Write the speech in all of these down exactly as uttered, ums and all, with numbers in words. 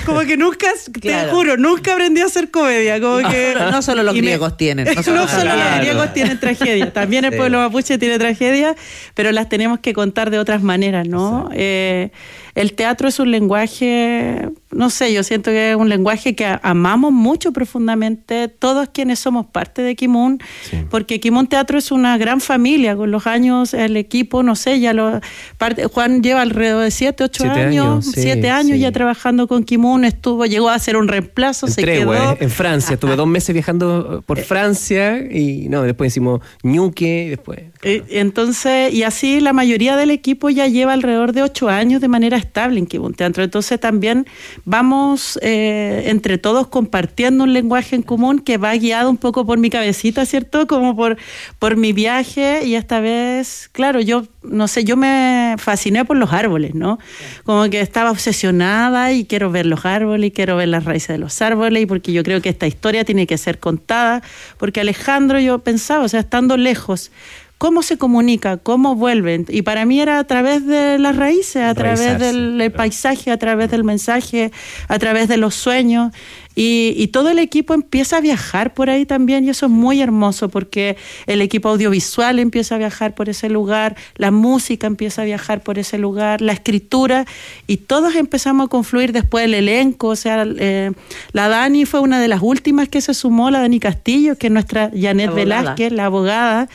como que nunca, claro. te juro, nunca aprendí a hacer comedia. Como que, no solo los griegos me, tienen. No solo, no solo claro. los griegos tienen tragedia, también el sí. pueblo mapuche tiene tragedia, pero las tenemos que contar de otras maneras, ¿no? Sí. Eh, el teatro es un lenguaje, no sé, yo siento que es un lenguaje que amamos mucho profundamente todos quienes somos parte de Kimun, sí. porque Kimun Teatro es una gran familia. Con los años el equipo, no sé, ya lo parte, Juan lleva alrededor de siete, ocho siete años, años sí, siete años sí. ya trabajando con Kimun, estuvo, llegó a hacer un reemplazo, Entré, se quedó. Wey, en Francia, estuve dos meses viajando por Francia y no, después hicimos Ñuque y después. Claro. Entonces, y así la mayoría del equipo ya lleva alrededor de ocho años de manera estable en Kimun Teatro. Entonces también vamos eh, entre todos compartiendo un lenguaje en común que va guiado un poco por mi cabecita, ¿cierto? Como por, por mi viaje, y esta vez, claro, yo no sé, yo me fasciné por los árboles, ¿no? Como que estaba obsesionada y quiero ver los árboles y quiero ver las raíces de los árboles, y porque yo creo que esta historia tiene que ser contada, porque Alejandro, yo pensaba, o sea, estando lejos, ¿cómo se comunica? ¿Cómo vuelven? Y para mí era a través de las raíces, a través del, del paisaje, a través del mensaje, a través de los sueños. Y, y todo el equipo empieza a viajar por ahí también, y eso es muy hermoso, porque el equipo audiovisual empieza a viajar por ese lugar, la música empieza a viajar por ese lugar, la escritura, y todos empezamos a confluir después el elenco. O sea, eh, la Dani fue una de las últimas que se sumó, la Dani Castillo, que es nuestra Janet Velázquez, la abogada,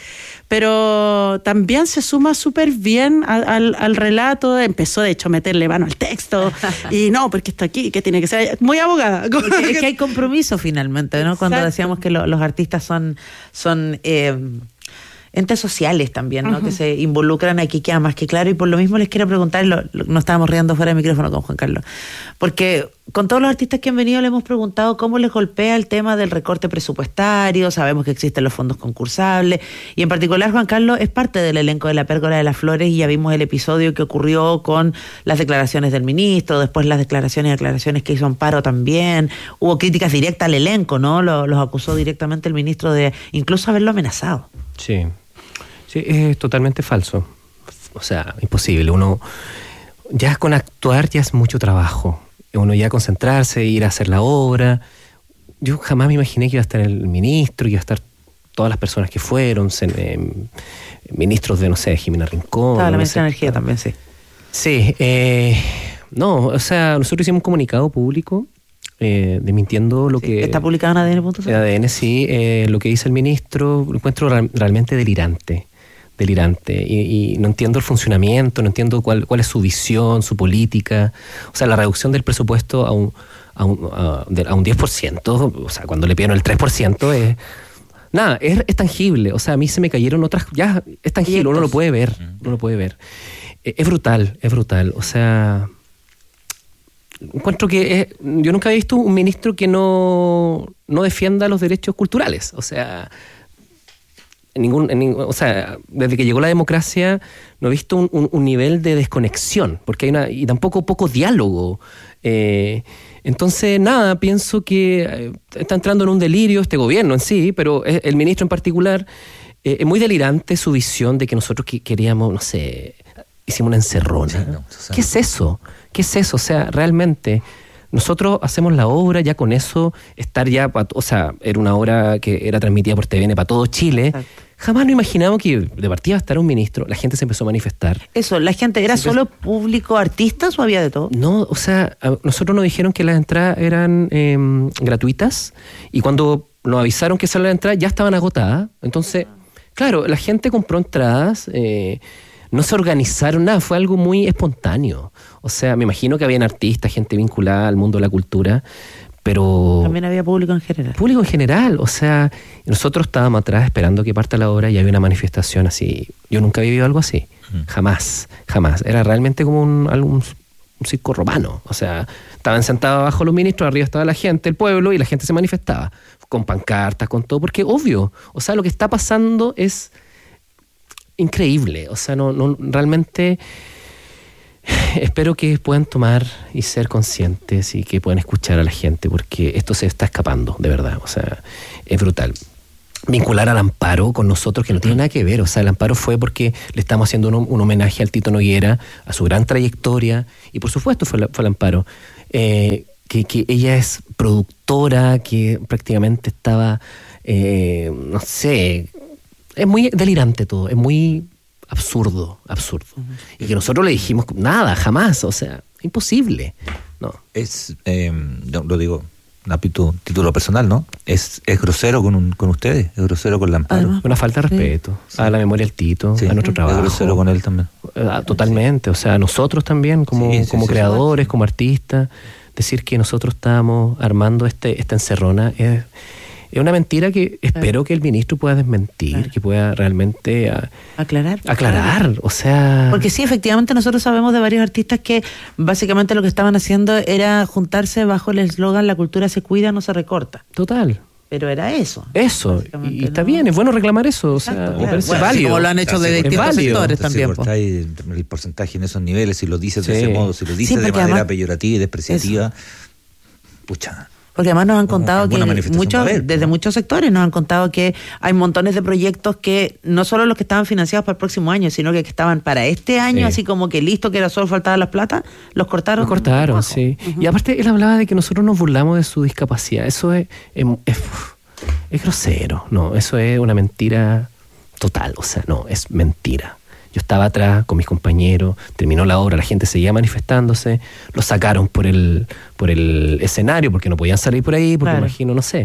pero también se suma súper bien al, al, al relato. Empezó de hecho a meterle mano al texto y no, porque está aquí, que tiene que ser muy abogada. Porque es que hay compromiso finalmente, ¿no? Cuando Exacto. decíamos que lo, los artistas son, son eh, entes sociales también, ¿no? Uh-huh. Que se involucran aquí, queda más que claro. Y por lo mismo les quiero preguntar, lo, lo, nos estábamos riendo fuera de micrófono con Juan Carlos, porque con todos los artistas que han venido le hemos preguntado cómo les golpea el tema del recorte presupuestario. Sabemos que existen los fondos concursables, y en particular Juan Carlos es parte del elenco de La Pérgola de las Flores, y ya vimos el episodio que ocurrió con las declaraciones del ministro, después las declaraciones y declaraciones que hizo Amparo también. Hubo críticas directas al elenco, ¿no? Los, los acusó directamente el ministro de incluso haberlo amenazado. Sí, sí, es totalmente falso. O sea, imposible. Uno ya con actuar ya es mucho trabajo. Uno ya concentrarse, ir a hacer la obra. Yo jamás me imaginé que iba a estar el ministro, que iba a estar todas las personas que fueron, se, eh, ministros de, no sé, Jimena Rincón. Estaba la no ministra de Energía también, sí. Sí, eh, no, o sea, nosotros hicimos un comunicado público eh, desmintiendo lo sí, que... ¿Está publicado en A D N punto C? En A D N, sí, eh, lo que dice el ministro, lo encuentro ra- realmente delirante. delirante y, y no entiendo el funcionamiento, no entiendo cuál, cuál es su visión, su política. O sea, la reducción del presupuesto a un, a un, a, de, a un diez por ciento, o sea, cuando le pidieron el tres por ciento es... Nada, es, es tangible. O sea, a mí se me cayeron otras... Ya, es tangible, uno lo puede ver, uno lo puede ver. Es, es brutal, es brutal. O sea... Encuentro que es, yo nunca había visto un ministro que no, no defienda los derechos culturales. O sea... En ningún, en ningún, o sea, desde que llegó la democracia no he visto un, un, un nivel de desconexión, porque hay una, y tampoco poco diálogo. Eh, entonces, nada, pienso que eh, está entrando en un delirio este gobierno en sí, pero el ministro en particular, eh, es muy delirante su visión de que nosotros que queríamos, no sé, hicimos una encerrona. Sí, no, o sea, ¿qué es eso? ¿Qué es eso? O sea, realmente... Nosotros hacemos la obra, ya con eso, estar ya, pa, o sea, era una obra que era transmitida por T V N para todo Chile. Exacto. Jamás nos imaginamos que de partida iba a estar un ministro. La gente se empezó a manifestar. Eso, ¿la gente era solo público, artistas o había de todo? No, o sea, a nosotros nos dijeron que las entradas eran eh, gratuitas, y cuando nos avisaron que esas las entradas ya estaban agotadas. Entonces, claro, la gente compró entradas, eh, no se organizaron nada, fue algo muy espontáneo. O sea, me imagino que habían artistas, gente vinculada al mundo de la cultura, pero... También había público en general. Público en general, o sea, nosotros estábamos atrás esperando que parta la obra y había una manifestación así. Yo nunca había vivido algo así, mm. jamás, jamás. Era realmente como un, un, un circo romano. O sea, estaban sentados abajo los ministros, arriba estaba la gente, el pueblo, y la gente se manifestaba, con pancartas, con todo, porque obvio, o sea, lo que está pasando es... increíble, o sea, no, no realmente espero que puedan tomar y ser conscientes y que puedan escuchar a la gente, porque esto se está escapando, de verdad, o sea, es brutal. Vincular al Amparo con nosotros, que no tiene nada que ver, o sea, el Amparo fue porque le estamos haciendo un, un homenaje al Tito Noguera, a su gran trayectoria, y por supuesto fue, la, fue el Amparo. Eh, que, que ella es productora, que prácticamente estaba, eh, no sé, es muy delirante todo, es muy absurdo, absurdo. Uh-huh. Y que nosotros le dijimos, nada, jamás, o sea, imposible. No. Es, eh, lo digo, a título personal, ¿no? Es, es grosero con, un, con ustedes, es grosero con Lamparo. Además, una falta de respeto sí. a la memoria del Tito, sí. a nuestro trabajo. Es grosero con él también. Totalmente, o sea, nosotros también, como, sí, sí, como sí, creadores, sí. como artistas, decir que nosotros estábamos armando este esta encerrona es, es una mentira que espero claro. que el ministro pueda desmentir, claro. que pueda realmente a, aclarar. Aclarar, claro. o sea... Porque sí, efectivamente nosotros sabemos de varios artistas que básicamente lo que estaban haciendo era juntarse bajo el eslogan "la cultura se cuida, no se recorta". Total. Pero era eso. Eso, y está no... bien, es bueno reclamar eso, exacto, o sea, claro. me parece bueno, válido. Como lo han hecho de distintos sectores también. Si cortáis el porcentaje en esos niveles, si lo dices sí. de ese modo, si lo dices sí, de manera además, peyorativa y despreciativa, eso. pucha... Porque además nos han contado que muchos, desde muchos sectores nos han contado que hay montones de proyectos que no solo los que estaban financiados para el próximo año, sino que, que estaban para este año, sí. así como que listo, que era solo faltaba la plata, los cortaron. Los cortaron, sí. Uh-huh. Y aparte él hablaba de que nosotros nos burlamos de su discapacidad. Eso es, es, es, es grosero, no, eso es una mentira total, o sea, no, es mentira. Yo estaba atrás con mis compañeros, terminó la obra, la gente seguía manifestándose, lo sacaron por el por el escenario porque no podían salir por ahí, porque claro. imagino, no sé.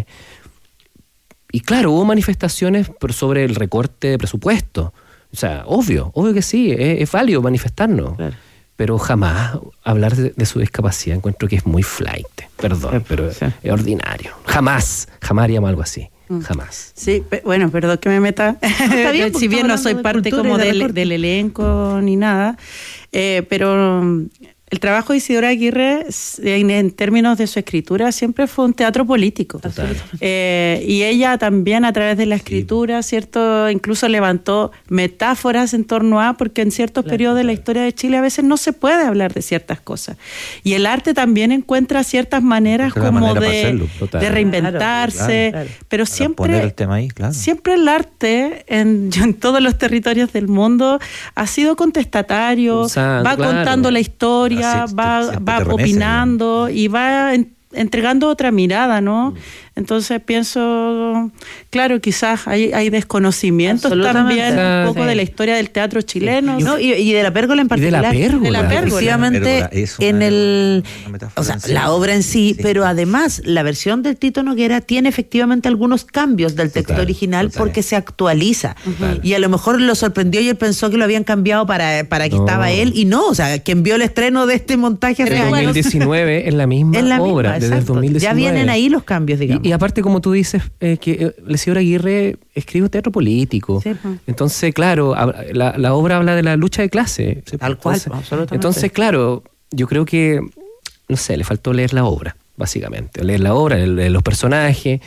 Y claro, hubo manifestaciones sobre el recorte de presupuesto. O sea, obvio, obvio que sí, es, es válido manifestarnos. Claro. Pero jamás hablar de, de su discapacidad encuentro que es muy flight, perdón, pero sí. es ordinario. Jamás, jamás haríamos algo así. Jamás. Sí, pe- bueno, perdón que me meta. No, bien, si bien no soy parte como de del, del elenco ni nada, eh, pero el trabajo de Isidora Aguirre, en, en términos de su escritura, siempre fue un teatro político. Eh, y ella también, a través de la escritura, sí. ¿cierto? Incluso levantó metáforas en torno a, porque en ciertos claro, periodos claro. de la historia de Chile a veces no se puede hablar de ciertas cosas. Y el arte también encuentra ciertas maneras como manera de, de reinventarse, claro, claro. pero Para siempre el tema ahí, claro. siempre el arte en, en todos los territorios del mundo ha sido contestatario, Usando, va claro. contando la historia, Así, va, va opinando remesa, y va en, entregando otra mirada, ¿no? Mm. Entonces pienso, claro, quizás hay, hay desconocimiento también un poco sí. de la historia del teatro chileno. Sí. No, y, y de la pérgola en particular. Y de la pérgola. De la pérgola. Efectivamente, en el... O sea, sí. la obra en sí, sí, pero además la versión del Tito Noguera tiene efectivamente algunos cambios del texto total, original total. porque se actualiza. Total. Y a lo mejor lo sorprendió y él pensó que lo habían cambiado para, para que no. estaba él, y no, o sea, quien vio el estreno de este montaje hace años. dos mil diecinueve es la misma es la obra, misma, desde el dos mil diecinueve. Ya vienen ahí los cambios, digamos. Y, y aparte, como tú dices, eh, que eh, Isidora Aguirre escribe teatro político. Sí. Entonces, claro, la, la obra habla de la lucha de clase. Tal cual, entonces, absolutamente. Entonces, claro, yo creo que, no sé, le faltó leer la obra, básicamente. Leer la obra, leer los personajes.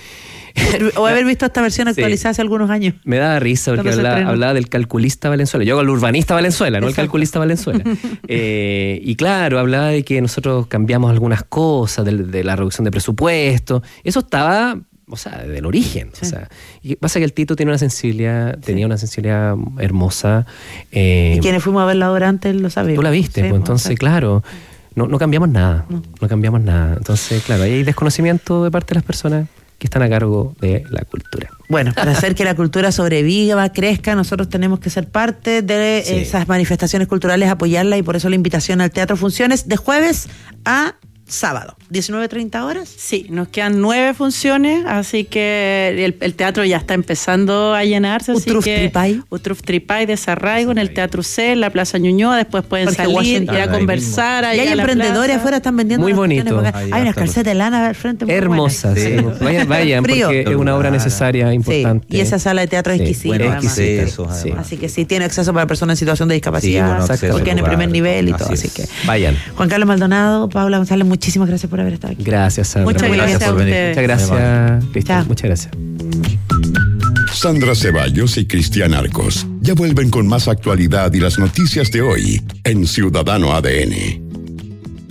O haber visto esta versión actualizada sí. hace algunos años. Me daba risa porque hablaba, hablaba del calculista Valenzuela. Yo hago el urbanista Valenzuela, no el calculista Valenzuela. eh, y claro, hablaba de que nosotros cambiamos algunas cosas, de, de la reducción de presupuesto. Eso estaba, o sea, del origen. Sí. O sea, y pasa que el Tito tiene una sensibilidad, sí. tenía una sensibilidad hermosa. Eh, y quienes fuimos a ver la obra antes lo sabemos. Tú la viste, sí, pues, entonces, claro, no, no cambiamos nada. No. no cambiamos nada. Entonces, claro, ahí hay desconocimiento de parte de las personas que están a cargo de la cultura. Bueno, para hacer que la cultura sobreviva, crezca, nosotros tenemos que ser parte de sí. esas manifestaciones culturales, apoyarla, y por eso la invitación al Teatro Funciones de jueves a sábado, diecinueve treinta horas. Sí, nos quedan nueve funciones, así que el, el teatro ya está empezando a llenarse. Utruf así que Tripay. Utruf Tripay de Sarraigo, en el Teatro C, en la Plaza Ñuñoa, después pueden Porque salir, Washington, ir a conversar. Y hay emprendedores afuera, están vendiendo. Muy bonito. Hay unas calcetas de lana al frente. Muy hermosas. Sí. Sí. Vayan, vayan porque es una obra necesaria, importante. Sí. Y esa sala de teatro es exquisita. Bueno, exquisita. Sí. Así que sí, tiene acceso para personas en situación de discapacidad, sí, bueno, porque en el primer nivel y todo. Así que vayan. Juan Carlos Maldonado, Paula González, muchísimas gracias por haber estado aquí. Gracias, Sandra. Muchas gracias, gracias por venir. Muchas gracias, Cristian. Muchas gracias. Sandra Ceballos y Cristian Arcos ya vuelven con más actualidad y las noticias de hoy en Ciudadano A D N.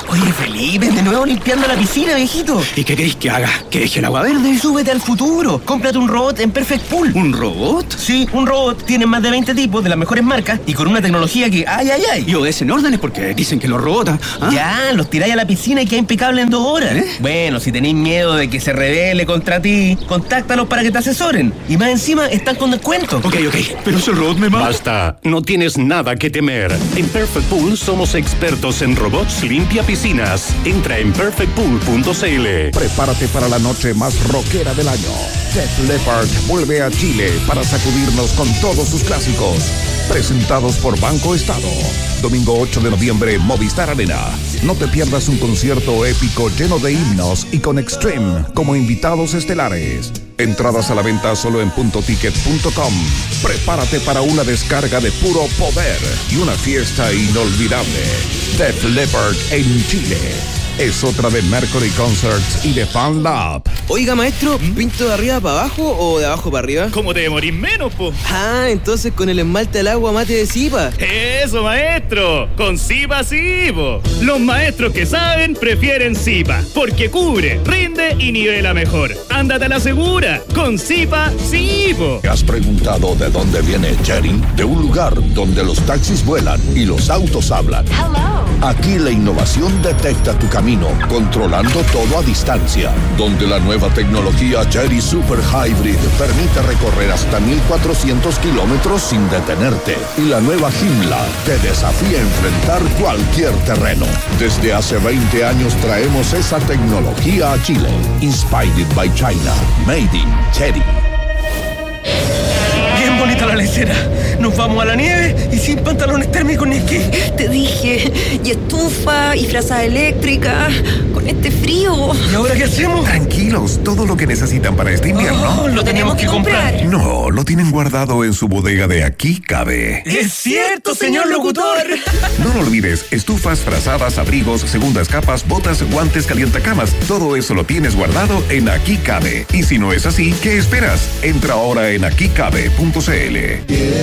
Oye, Felipe, de nuevo limpiando la piscina, viejito. ¿Y qué queréis que haga? ¿Que deje el agua verde? Súbete al futuro. Cómprate un robot en Perfect Pool. ¿Un robot? Sí, un robot. Tienen más de veinte tipos de las mejores marcas y con una tecnología que ¡ay, ay, ay! Y obedecen órdenes porque dicen que los robots... ¿ah? Ya, los tiráis a la piscina y queda impecable en dos horas. ¿Eh? Bueno, si tenéis miedo de que se rebele contra ti, contáctalos para que te asesoren. Y más encima, están con descuento. Ok, ok, pero si el robot me mata... Basta, no tienes nada que temer. En Perfect Pool somos expertos en robots limpia piscinas. Entra en perfect pool punto c l. Prepárate para la noche más rockera del año. Def Leppard vuelve a Chile para sacudirnos con todos sus clásicos. Presentados por Banco Estado. Domingo ocho de noviembre, Movistar Arena. No te pierdas un concierto épico lleno de himnos y con Extreme como invitados estelares. Entradas a la venta solo en punto ticket punto com. Prepárate para una descarga de puro poder y una fiesta inolvidable. Def Leppard en Chile. Es otra de Mercury Concerts y de Fan Lab. Oiga, maestro, ¿pinto de arriba para abajo o de abajo para arriba? ¿Cómo te demorís menos, po? Ah, entonces con el esmalte al agua mate de Zipa. Eso, maestro, con Zipa sí, po. Los maestros que saben prefieren Zipa, porque cubre, rinde y nivela mejor. Ándate a la segura, con Zipa sí, po. ¿Has preguntado de dónde viene Jerry? De un lugar donde los taxis vuelan y los autos hablan. Hello. Aquí la innovación detecta tu camino, controlando todo a distancia. Donde la nueva tecnología Jerry Super Hybrid permite recorrer hasta mil cuatrocientos kilómetros sin detenerte. Y la nueva Joomla te desafía a enfrentar cualquier terreno. Desde hace veinte años traemos esa tecnología a Chile. Inspired by China. Made in Jerry. Bien bonita la lecera. Nos vamos a la nieve y sin pantalones térmicos ni esquí. Te dije, y estufa, y frazada eléctrica, con este frío. ¿Y ahora qué hacemos? Tranquilos, todo lo que necesitan para este invierno. Oh, lo tenemos que comprar. No, lo tienen guardado en su bodega de Aquí Cabe. ¡Es cierto, señor locutor! No lo olvides, estufas, frazadas, abrigos, segundas capas, botas, guantes, calientacamas. Todo eso lo tienes guardado en Aquí Cabe. Y si no es así, ¿qué esperas? Entra ahora en aquí cabe punto c l.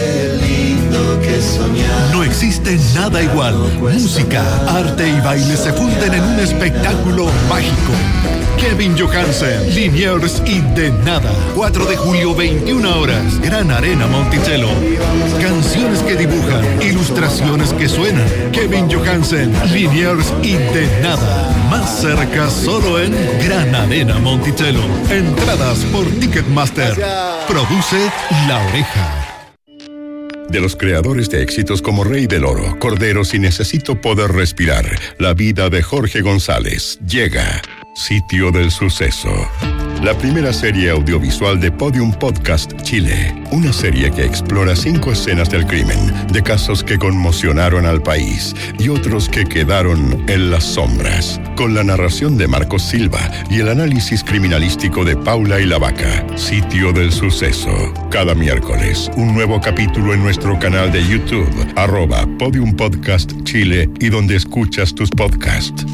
No existe nada igual. Música, arte y baile se funden en un espectáculo mágico. Kevin Johansen, Liniers y De Nada. cuatro de julio, veintiuna horas. Gran Arena Monticello. Canciones que dibujan, ilustraciones que suenan. Kevin Johansen, Liniers y De Nada. Más cerca solo en Gran Arena Monticello. Entradas por Ticketmaster. Produce La Oreja. De los creadores de éxitos como Rey del Oro, Corderos y Necesito Poder Respirar, la vida de Jorge González llega. Sitio del Suceso. La primera serie audiovisual de Podium Podcast Chile. Una serie que explora cinco escenas del crimen, de casos que conmocionaron al país y otros que quedaron en las sombras. Con la narración de Marcos Silva y el análisis criminalístico de Paula y la Vaca. Sitio del Suceso. Cada miércoles, un nuevo capítulo en nuestro canal de YouTube, arroba Podium Podcast Chile y donde escuchas tus podcasts.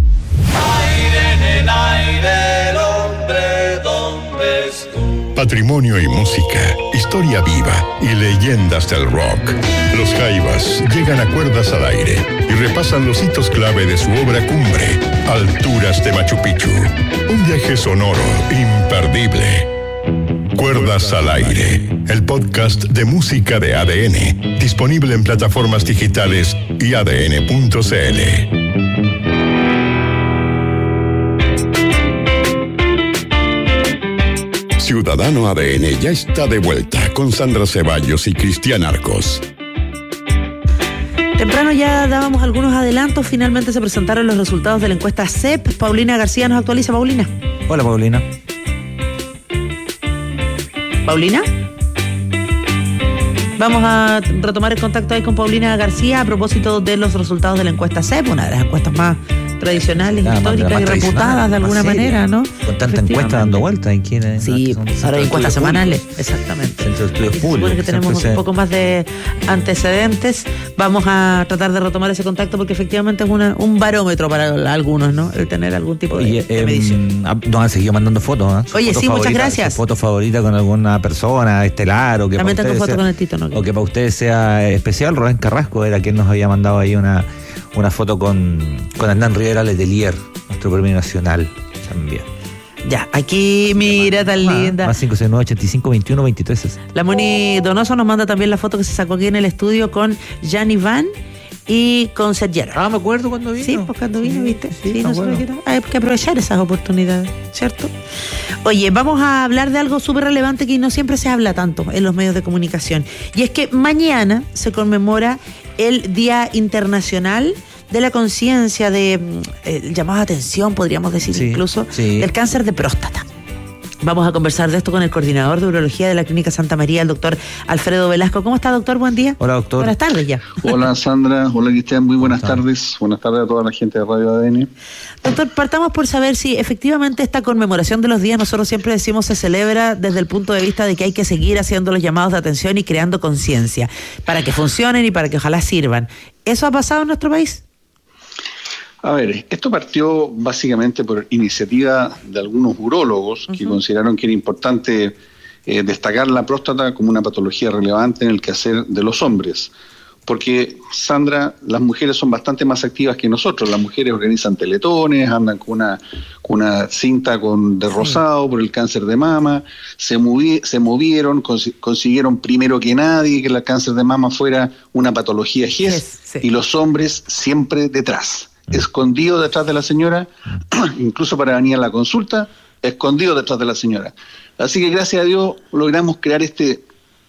El aire, el hombre, ¿dónde estuvo? Patrimonio y música, historia viva y leyendas del rock. Los Jaivas llegan a Cuerdas al Aire y repasan los hitos clave de su obra cumbre, Alturas de Machu Picchu. Un viaje sonoro imperdible. Cuerdas al Aire, el podcast de música de A D N, disponible en plataformas digitales y a d n punto c l. Ciudadano A D N ya está de vuelta con Sandra Ceballos y Cristian Arcos. Temprano ya dábamos algunos adelantos. Finalmente se presentaron los resultados de la encuesta C E P. Paulina García nos actualiza. Paulina. Hola, Paulina. Paulina. Vamos a retomar el contacto ahí con Paulina García a propósito de los resultados de la encuesta C E P, una de las encuestas más tradicionales, ah, históricas y reputadas de alguna manera, ¿no? Con tanta encuesta dando vueltas. ¿Y quién sí, ahora hay encuestas semanales, exactamente. Centro de Estudios Públicos. Supone que tenemos un poco más de antecedentes. Vamos a tratar de retomar ese contacto porque efectivamente es una, un barómetro para algunos, ¿no? El tener algún tipo de, Oye, de medición. Eh, nos han seguido mandando fotos, ¿eh? Oye, fotos sí, muchas gracias. Foto favorita con alguna persona estelar o que también para tengo foto sea, con el Tito, ¿no? O que para ustedes sea especial. Rubén Carrasco era quien nos había mandado ahí una una foto con, con Hernán Rivera Letelier, nuestro premio nacional también. Ya, aquí mira, tan ah, linda. Más cinco seis nueve, ochenta y cinco, veintiuno, veintitrés. La Moni Donoso nos manda también la foto que se sacó aquí en el estudio con Gianni Van y con Sergio. Ah, me acuerdo cuando vino. Sí, pues cuando vino, sí, ¿viste? Sí, sí no bueno. que no. Hay que aprovechar esas oportunidades, ¿cierto? Oye, vamos a hablar de algo súper relevante que no siempre se habla tanto en los medios de comunicación. Y es que mañana se conmemora el Día Internacional de la Conciencia de eh, llamado a atención, podríamos decir sí, incluso, sí. del cáncer de próstata. Vamos a conversar de esto con el coordinador de urología de la Clínica Santa María, el doctor Alfredo Velasco. ¿Cómo está, doctor? Buen día. Hola, doctor. Buenas tardes ya. Hola, Sandra. Hola, Cristian. Muy buenas tardes. Buenas tardes a toda la gente de Radio A D N. Doctor, partamos por saber si efectivamente esta conmemoración de los días, nosotros siempre decimos, se celebra desde el punto de vista de que hay que seguir haciendo los llamados de atención y creando conciencia para que funcionen y para que ojalá sirvan. ¿Eso ha pasado en nuestro país? A ver, esto partió básicamente por iniciativa de algunos urólogos uh-huh. que consideraron que era importante eh, destacar la próstata como una patología relevante en el quehacer de los hombres. Porque, Sandra, las mujeres son bastante más activas que nosotros. Las mujeres organizan teletones, andan con una, con una cinta con, de rosado sí. por el cáncer de mama, se, movi, se movieron, cons, consiguieron primero que nadie que el cáncer de mama fuera una patología G E S, yes, sí. y los hombres siempre detrás. Escondido detrás de la señora, incluso para venir a la consulta, escondido detrás de la señora. Así que gracias a Dios logramos crear este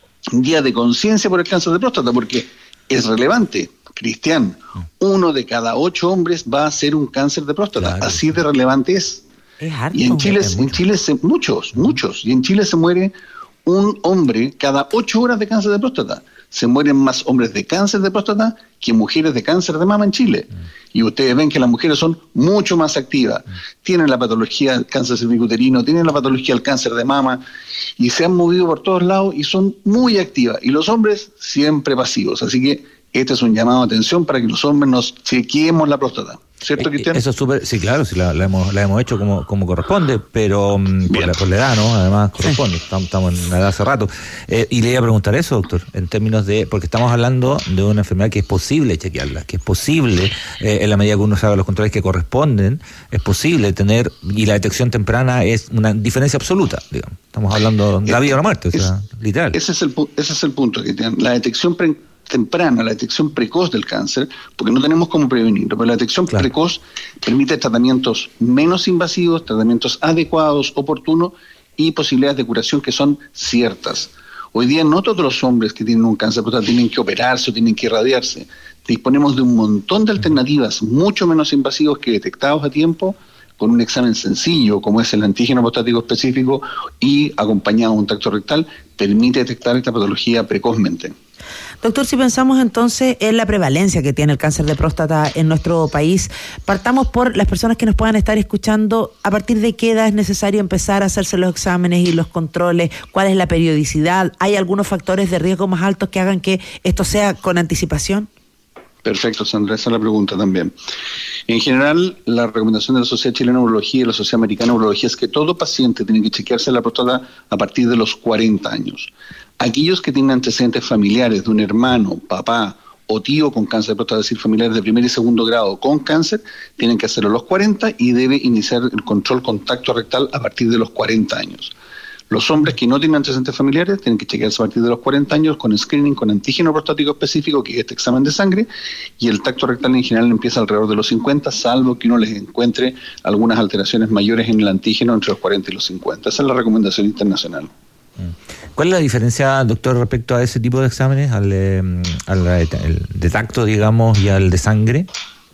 día de conciencia por el cáncer de próstata, porque es relevante, Cristian, uno de cada ocho hombres va a hacer un cáncer de próstata, claro. así de relevante es. Es harto, y en Chile, en Chile se, muchos, muchos, y en Chile se muere un hombre cada ocho horas de cáncer de próstata. Se mueren más hombres de cáncer de próstata que mujeres de cáncer de mama en Chile. Mm. Y ustedes ven que las mujeres son mucho más activas. Mm. Tienen la patología del cáncer cervicuterino, tienen la patología del cáncer de mama, y se han movido por todos lados y son muy activas. Y los hombres siempre pasivos. Así que este es un llamado de atención para que los hombres nos chequeemos la próstata. ¿Cierto, Cristian? Eso es súper, sí, claro, sí, la, la, hemos, la hemos hecho como, como corresponde, pero por la, por la edad, ¿no? Además corresponde, sí. estamos, estamos en la edad hace rato. Eh, y le iba a preguntar eso, doctor, en términos de, porque estamos hablando de una enfermedad que es posible chequearla, que es posible, eh, en la medida que uno sabe los controles que corresponden, es posible tener, y la detección temprana es una diferencia absoluta, digamos. Estamos hablando de la vida o la muerte, o sea, es, literal. Ese es el, ese es el punto, Cristian. La detección pre temprana, la detección precoz del cáncer, porque no tenemos cómo prevenirlo, pero la detección claro. precoz permite tratamientos menos invasivos, tratamientos adecuados, oportunos y posibilidades de curación que son ciertas. Hoy día no todos los hombres que tienen un cáncer de próstata tienen que operarse o tienen que irradiarse. Disponemos de un montón de alternativas mucho menos invasivos que detectados a tiempo con un examen sencillo como es el antígeno prostático específico y acompañado de un tacto rectal, permite detectar esta patología precozmente. Doctor, si pensamos entonces en la prevalencia que tiene el cáncer de próstata en nuestro país, partamos por las personas que nos puedan estar escuchando, ¿a partir de qué edad es necesario empezar a hacerse los exámenes y los controles? ¿Cuál es la periodicidad? ¿Hay algunos factores de riesgo más altos que hagan que esto sea con anticipación? Perfecto, Sandra, esa es la pregunta también. En general, la recomendación de la Sociedad Chilena de Urología y la Sociedad Americana de Urología es que todo paciente tiene que chequearse la próstata a partir de los cuarenta años. Aquellos que tienen antecedentes familiares de un hermano, papá o tío con cáncer de próstata, es decir, familiares de primer y segundo grado con cáncer, tienen que hacerlo a los cuarenta y debe iniciar el control con tacto rectal a partir de los cuarenta años. Los hombres que no tienen antecedentes familiares tienen que chequearse a partir de los cuarenta años con screening, con antígeno prostático específico, que es este examen de sangre, y el tacto rectal en general empieza alrededor de los cincuenta, salvo que uno les encuentre algunas alteraciones mayores en el antígeno entre los cuarenta y los cincuenta. Esa es la recomendación internacional. ¿Cuál es la diferencia, doctor, respecto a ese tipo de exámenes, al, eh, al el de tacto, digamos, y al de sangre?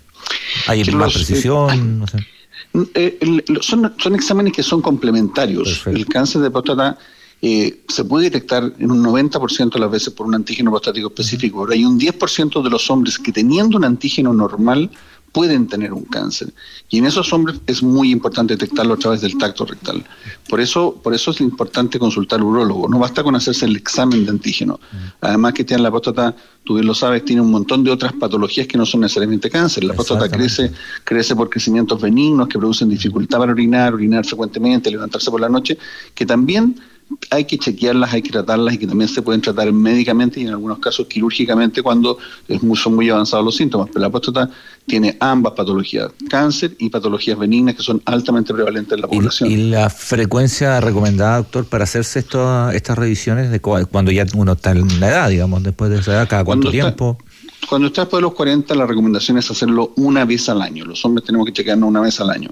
¿Hay más los, precisión? Eh, no sé. Eh, el, son, son exámenes que son complementarios. Perfecto. El cáncer de próstata eh, se puede detectar en un noventa por ciento de las veces por un antígeno prostático específico, pero hay un diez por ciento de los hombres que teniendo un antígeno normal pueden tener un cáncer. Y en esos hombres es muy importante detectarlo a través del tacto rectal. Por eso, por eso es importante consultar al urólogo. No basta con hacerse el examen de antígeno. Además que tiene la próstata, tú bien lo sabes, tiene un montón de otras patologías que no son necesariamente cáncer. La próstata crece, crece por crecimientos benignos que producen dificultad para orinar, orinar frecuentemente, levantarse por la noche, que también hay que chequearlas, hay que tratarlas y que también se pueden tratar médicamente y en algunos casos quirúrgicamente cuando es muy, son muy avanzados los síntomas. Pero la próstata tiene ambas patologías, cáncer y patologías benignas que son altamente prevalentes en la población. ¿Y, y la frecuencia recomendada, doctor, para hacerse esto, estas revisiones de cuando ya uno está en la edad, digamos, después de esa edad, cada cuánto Cuando tiempo? Está, cuando está después de los cuarenta, la recomendación es hacerlo una vez al año. Los hombres tenemos que chequearnos una vez al año.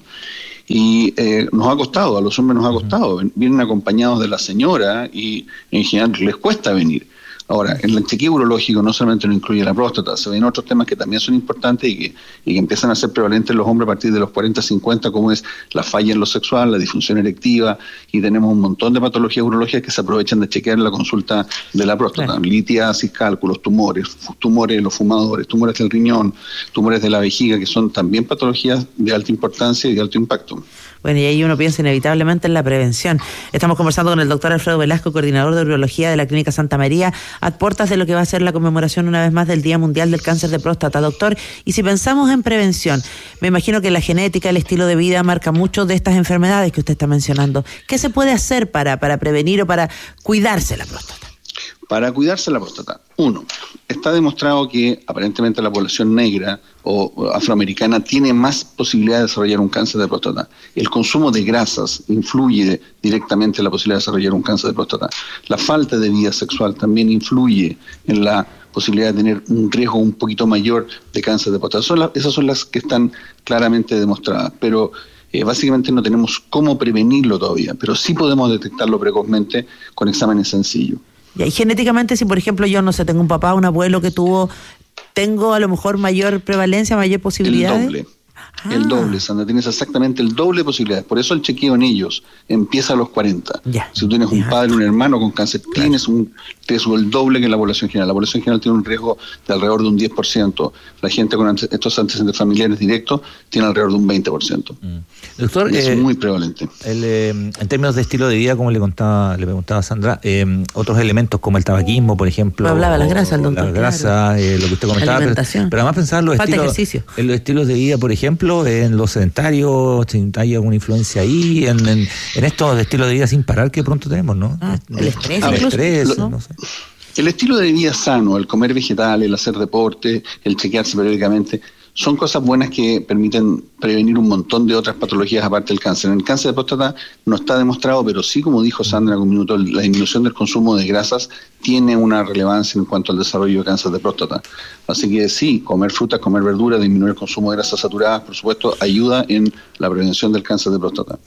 Y eh, nos ha costado, a los hombres nos ha costado. Vienen acompañados de la señora y en general les cuesta venir. Ahora, el chequeo urológico no solamente no incluye la próstata, se ven otros temas que también son importantes y que, y que empiezan a ser prevalentes en los hombres a partir de los cuarenta, cincuenta, como es la falla en lo sexual, la disfunción erectiva, y tenemos un montón de patologías urológicas que se aprovechan de chequear en la consulta de la próstata. Claro. Litiasis, cálculos, tumores, tumores de los fumadores, tumores del riñón, tumores de la vejiga, que son también patologías de alta importancia y de alto impacto. Bueno, y ahí uno piensa inevitablemente en la prevención. Estamos conversando con el doctor Alfredo Velasco, coordinador de urología de la Clínica Santa María, a puertas de lo que va a ser la conmemoración una vez más del Día Mundial del Cáncer de Próstata. Doctor, y si pensamos en prevención, me imagino que la genética, el estilo de vida marca mucho de estas enfermedades que usted está mencionando. ¿Qué se puede hacer para, para prevenir o para cuidarse la próstata? Para cuidarse la próstata, uno, está demostrado que aparentemente la población negra o afroamericana tiene más posibilidad de desarrollar un cáncer de próstata. El consumo de grasas influye directamente en la posibilidad de desarrollar un cáncer de próstata. La falta de vida sexual también influye en la posibilidad de tener un riesgo un poquito mayor de cáncer de próstata. Son las, esas son las que están claramente demostradas, pero eh, básicamente no tenemos cómo prevenirlo todavía, pero sí podemos detectarlo precozmente con exámenes sencillos. Y genéticamente, si por ejemplo yo, no sé, tengo un papá, un abuelo que tuvo, ¿tengo a lo mejor mayor prevalencia, mayor posibilidad? El doble. Ah. El doble, Sandra, tienes exactamente el doble de posibilidades. Por eso el chequeo en ellos empieza a los cuarenta. Ya. Si tú tienes un padre, un hermano con cáncer, claro, tienes un riesgo el doble que en la población general. La población general tiene un riesgo de alrededor de un diez por ciento. La gente con ante estos antecedentes familiares directos tiene alrededor de un veinte por ciento. Mm. Doctor, es eh, muy prevalente. El, eh, en términos de estilo de vida, como le contaba, le preguntaba a Sandra, eh, otros elementos como el tabaquismo, por ejemplo. Hablaba de las grasas, el doctor. Las grasas, claro. eh, lo que usted comentaba. Pero, pero además pensar en los, estilos, en los estilos de vida, por ejemplo, en los sedentarios, ¿hay alguna influencia ahí? En, en, en estos estilos de vida sin parar que pronto tenemos, ¿no? Ah, el estrés. El estrés, ¿no? no sé. El estilo de vida sano, el comer vegetales, el hacer deporte, el chequearse periódicamente, son cosas buenas que permiten prevenir un montón de otras patologías aparte del cáncer. En el cáncer de próstata no está demostrado, pero sí, como dijo Sandra en un minuto, la disminución del consumo de grasas tiene una relevancia en cuanto al desarrollo de cáncer de próstata. Así que sí, comer frutas, comer verduras, disminuir el consumo de grasas saturadas, por supuesto, ayuda en la prevención del cáncer de próstata.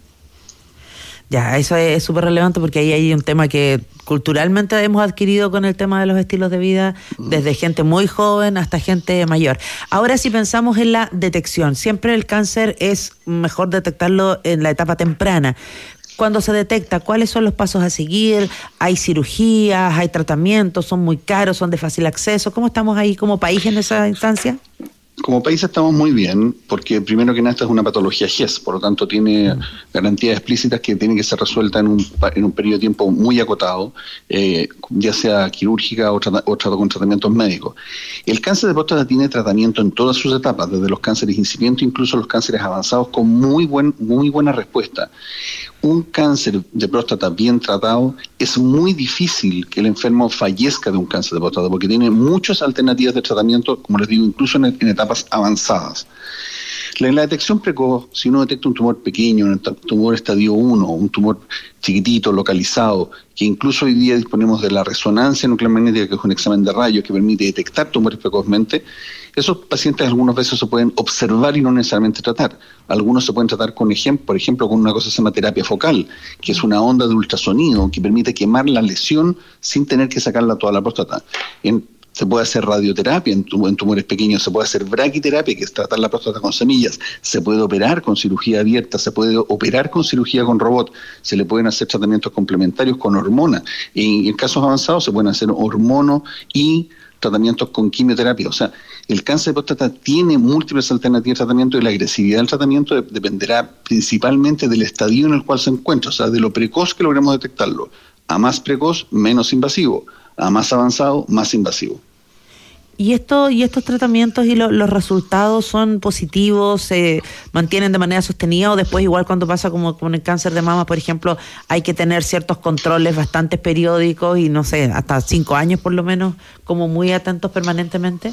Ya, eso es súper relevante porque ahí hay un tema que culturalmente hemos adquirido con el tema de los estilos de vida, desde gente muy joven hasta gente mayor. Ahora, si pensamos en la detección, siempre el cáncer es mejor detectarlo en la etapa temprana. Cuando se detecta, ¿cuáles son los pasos a seguir? ¿Hay cirugías? ¿Hay tratamientos? ¿Son muy caros? ¿Son de fácil acceso? ¿Cómo estamos ahí como país en esa instancia? Como país estamos muy bien, porque primero que nada esta es una patología G E S, por lo tanto tiene garantías explícitas que tienen que ser resueltas en un, en un periodo de tiempo muy acotado, eh, ya sea quirúrgica o, trata, o trato con tratamientos médicos. El cáncer de próstata tiene tratamiento en todas sus etapas, desde los cánceres incipientes, incluso los cánceres avanzados, con muy, buen, muy buena respuesta. Un cáncer de próstata bien tratado, es muy difícil que el enfermo fallezca de un cáncer de próstata, porque tiene muchas alternativas de tratamiento, como les digo, incluso en, en etapas avanzadas. En la detección precoz, si uno detecta un tumor pequeño, un tumor estadio uno, un tumor chiquitito, localizado, que incluso hoy día disponemos de la resonancia nuclear magnética, que es un examen de rayos que permite detectar tumores precozmente, esos pacientes algunas veces se pueden observar y no necesariamente tratar. Algunos se pueden tratar con ejemplo, por ejemplo, con una cosa que se llama terapia focal, que es una onda de ultrasonido que permite quemar la lesión sin tener que sacarla toda la próstata. En, Se puede hacer radioterapia en, tum- en tumores pequeños, se puede hacer braquiterapia, que es tratar la próstata con semillas, se puede operar con cirugía abierta, se puede operar con cirugía con robot, se le pueden hacer tratamientos complementarios con hormona. Y en casos avanzados se pueden hacer hormono y tratamientos con quimioterapia. O sea, el cáncer de próstata tiene múltiples alternativas de tratamiento y la agresividad del tratamiento de- dependerá principalmente del estadio en el cual se encuentra, o sea, de lo precoz que logremos detectarlo. A más precoz, menos invasivo. A más avanzado, más invasivo. ¿Y esto y estos tratamientos y lo, los resultados son positivos, se mantienen de manera sostenida o después igual cuando pasa como con el cáncer de mama, por ejemplo, hay que tener ciertos controles bastante periódicos y no sé, hasta cinco años por lo menos, como muy atentos permanentemente?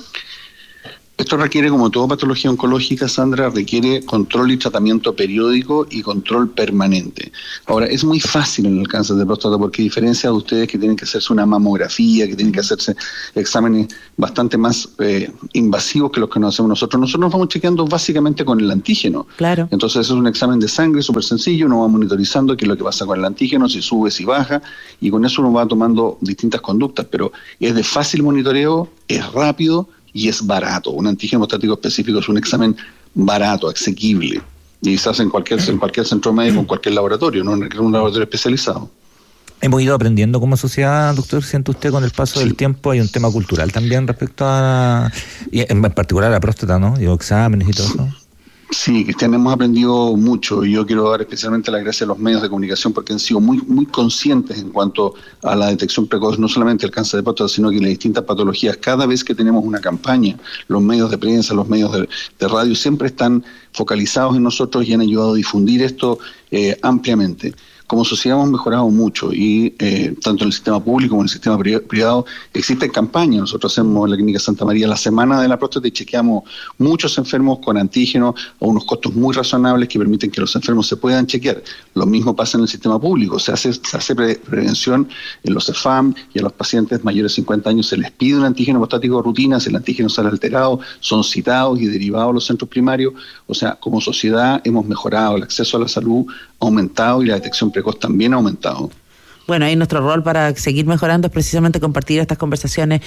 Esto requiere, como toda patología oncológica, Sandra, requiere control y tratamiento periódico y control permanente. Ahora, es muy fácil en el cáncer de próstata porque, a diferencia de ustedes que tienen que hacerse una mamografía, que tienen que hacerse exámenes bastante más eh, invasivos que los que nos hacemos nosotros, nosotros nos vamos chequeando básicamente con el antígeno. Claro. Entonces, es un examen de sangre súper sencillo, uno va monitorizando qué es lo que pasa con el antígeno, si sube, si baja, y con eso uno va tomando distintas conductas, pero es de fácil monitoreo, es rápido, y es barato. Un antígeno prostático específico es un examen barato, asequible, y se hace en cualquier, en cualquier centro médico, en cualquier laboratorio, no en un laboratorio especializado. Hemos ido aprendiendo como sociedad, doctor, ¿siente usted con el paso sí. del tiempo? Hay un tema cultural también respecto a, y en particular a la próstata, ¿no? Digo, exámenes y todo eso. Sí, Cristian, hemos aprendido mucho y yo quiero dar especialmente las gracias a los medios de comunicación porque han sido muy muy conscientes en cuanto a la detección precoz, no solamente el cáncer de próstata, sino que las distintas patologías. Cada vez que tenemos una campaña, los medios de prensa, los medios de, de radio siempre están focalizados en nosotros y han ayudado a difundir esto eh, ampliamente. Como sociedad hemos mejorado mucho y eh, tanto en el sistema público como en el sistema privado existen campañas. Nosotros hacemos en la Clínica Santa María la Semana de la Próstata y chequeamos muchos enfermos con antígenos a unos costos muy razonables que permiten que los enfermos se puedan chequear. Lo mismo pasa en el sistema público. Se hace, se hace pre prevención en los C E F A M y a los pacientes mayores de cincuenta años se les pide un antígeno prostático de rutina. Si el antígeno sale alterado, son citados y derivados a los centros primarios. O sea, como sociedad hemos mejorado, el acceso a la salud ha aumentado y la detección precoz también ha aumentado. Bueno, ahí nuestro rol para seguir mejorando es precisamente compartir estas conversaciones,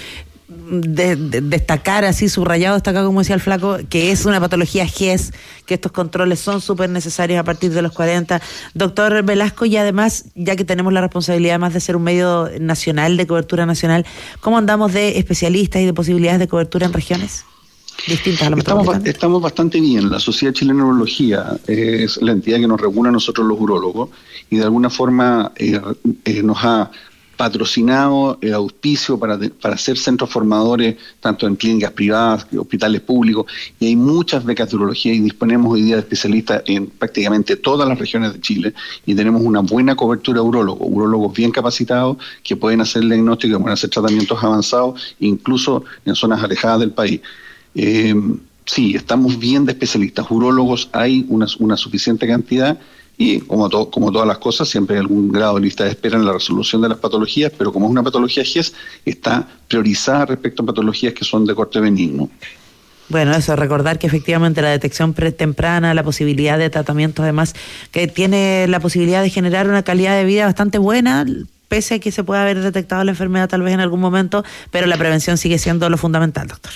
de, de, destacar así, subrayado, destacar como decía el flaco, que es una patología G E S, que estos controles son súper necesarios a partir de los cuarenta. Doctor Velasco, y además, ya que tenemos la responsabilidad más de ser un medio nacional, de cobertura nacional, ¿cómo andamos de especialistas y de posibilidades de cobertura en regiones distintas a la estamos, estamos bastante bien. La Sociedad Chilena de Urología es la entidad que nos regula a nosotros los urólogos y de alguna forma eh, eh, nos ha patrocinado el auspicio para, de, para ser centros formadores tanto en clínicas privadas, hospitales públicos, y hay muchas becas de urología y disponemos hoy día de especialistas en prácticamente todas las regiones de Chile y tenemos una buena cobertura de urólogos, urólogos bien capacitados que pueden hacer el diagnóstico, que pueden hacer tratamientos avanzados, incluso en zonas alejadas del país. Eh, sí, estamos bien de especialistas, urólogos hay una, una suficiente cantidad y como, to, como todas las cosas siempre hay algún grado de lista de espera en la resolución de las patologías, pero como es una patología G E S está priorizada respecto a patologías que son de corte benigno. Bueno, eso, recordar que efectivamente la detección temprana, la posibilidad de tratamientos además, que tiene la posibilidad de generar una calidad de vida bastante buena, pese a que se pueda haber detectado la enfermedad tal vez en algún momento, pero la prevención sigue siendo lo fundamental, doctor.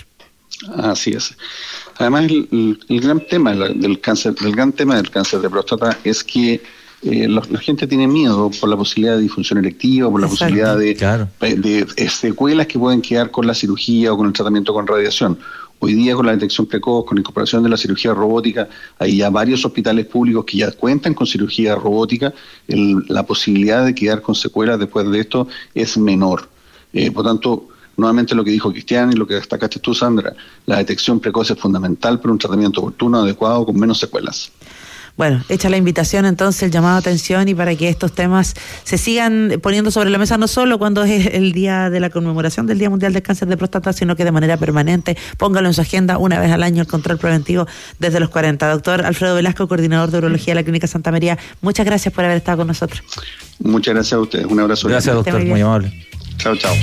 Así es. Además, el, el, el gran tema del cáncer, el gran tema del cáncer de próstata es que eh, la, la gente tiene miedo por la posibilidad de disfunción erectiva, por la Exacto. posibilidad de, claro. de, de, de secuelas que pueden quedar con la cirugía o con el tratamiento con radiación. Hoy día con la detección precoz, con la incorporación de la cirugía robótica, hay ya varios hospitales públicos que ya cuentan con cirugía robótica. El, la posibilidad de quedar con secuelas después de esto es menor. Eh, por tanto, nuevamente lo que dijo Cristian y lo que destacaste tú, Sandra, la detección precoz es fundamental para un tratamiento oportuno, adecuado, con menos secuelas. Bueno, hecha la invitación entonces, el llamado a atención y para que estos temas se sigan poniendo sobre la mesa no solo cuando es el día de la conmemoración del Día Mundial del Cáncer de Próstata, sino que de manera permanente, póngalo en su agenda una vez al año el control preventivo desde los cuarenta. Doctor Alfredo Velasco, coordinador de urología de la Clínica Santa María, muchas gracias por haber estado con nosotros. Muchas gracias a ustedes, un abrazo. Gracias, doctor, muy, muy amable. Chao, chao.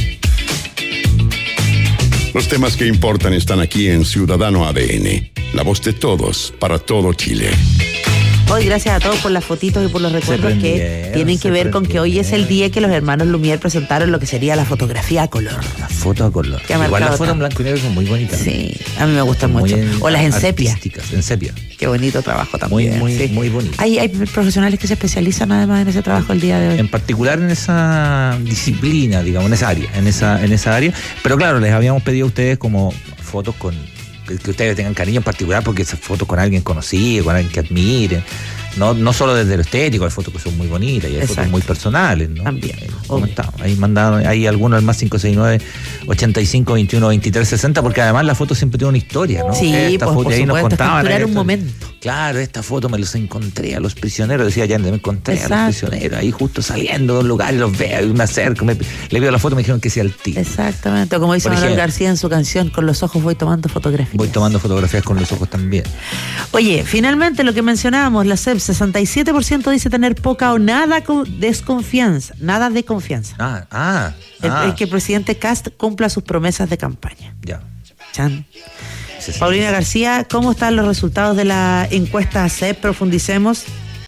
Los temas que importan están aquí en Ciudadano A D N, la voz de todos, para todo Chile. Hoy gracias a todos por las fotitos y por los recuerdos que tienen que ver con que hoy es el día que los hermanos Lumière presentaron lo que sería la fotografía a color. La foto a color. Igual las fotos en blanco y negro son muy bonitas. Sí, a mí me gustan mucho. O las en sepia. En sepia. Qué bonito trabajo también. Muy, muy, sí. muy bonito. Hay, hay profesionales que se especializan además en ese trabajo el día de hoy. En particular en esa disciplina, digamos, en esa área, en esa, en esa área. Pero claro, les habíamos pedido a ustedes como fotos con que ustedes tengan cariño en particular, porque esas fotos con alguien conocido, con alguien que admiren, No, no solo desde lo estético, hay fotos que son muy bonitas y hay Exacto. fotos muy personales, ¿no? También. Ahí mandaron, hay algunos al más cinco seis nueve, ochenta y cinco, veintiuno, veintitrés, sesenta, porque además la foto siempre tiene una historia, ¿no? Sí, esta pues, foto, por ahí supuesto, nos contaban. capturar un esto, momento. Claro, esta foto me los encontré a los prisioneros, decía Allende, me encontré Exacto. a los prisioneros, ahí justo saliendo de un lugar y los veo, y me acerco, me, le veo la foto y me dijeron que sea el tío. Exactamente, o como dice Manuel García en su canción, con los ojos voy tomando fotografías. Voy tomando fotografías con los ojos también. Oye, finalmente lo que mencionábamos, la C E P, sesenta y siete por ciento dice tener poca o nada desconfianza, nada de confianza. Ah, ah. Es ah. que el presidente Kast cumpla sus promesas de campaña. Ya. Chan. Sí, sí, Paulina sí. García, ¿cómo están los resultados de la encuesta C E P? Profundicemos.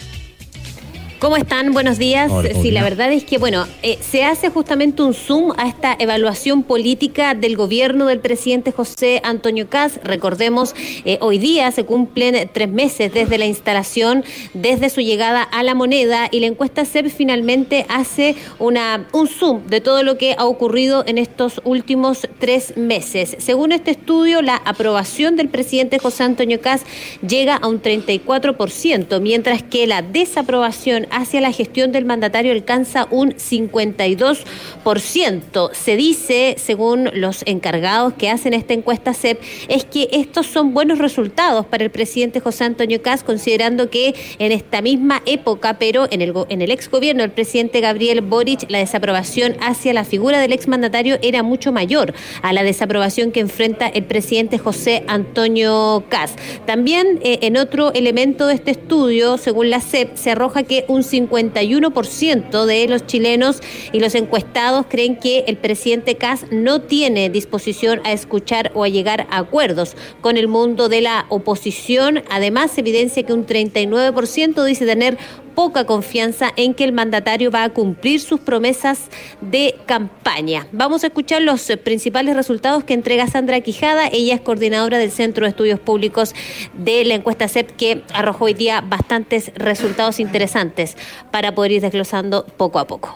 ¿Cómo están? Buenos días. Hola, sí, la verdad es que, bueno, eh, se hace justamente un zoom a esta evaluación política del gobierno del presidente José Antonio Kast. Recordemos, eh, hoy día se cumplen tres meses desde la instalación, desde su llegada a La Moneda, y la encuesta C E P finalmente hace una un zoom de todo lo que ha ocurrido en estos últimos tres meses. Según este estudio, la aprobación del presidente José Antonio Kast llega a un treinta y cuatro por ciento, mientras que la desaprobación hacia la gestión del mandatario alcanza un cincuenta y dos por ciento. Se dice, según los encargados que hacen esta encuesta C E P, es que estos son buenos resultados para el presidente José Antonio Kast, considerando que en esta misma época, pero en el, en el exgobierno del presidente Gabriel Boric, la desaprobación hacia la figura del exmandatario era mucho mayor a la desaprobación que enfrenta el presidente José Antonio Kast. También eh, en otro elemento de este estudio, según la C E P, se arroja que un cincuenta y uno por ciento de los chilenos y los encuestados creen que el presidente Kast no tiene disposición a escuchar o a llegar a acuerdos con el mundo de la oposición. Además, se evidencia que un treinta y nueve por ciento dice tener poca confianza en que el mandatario va a cumplir sus promesas de campaña. Vamos a escuchar los principales resultados que entrega Sandra Quijada. Ella es coordinadora del Centro de Estudios Públicos de la encuesta C E P, que arrojó hoy día bastantes resultados interesantes para poder ir desglosando poco a poco.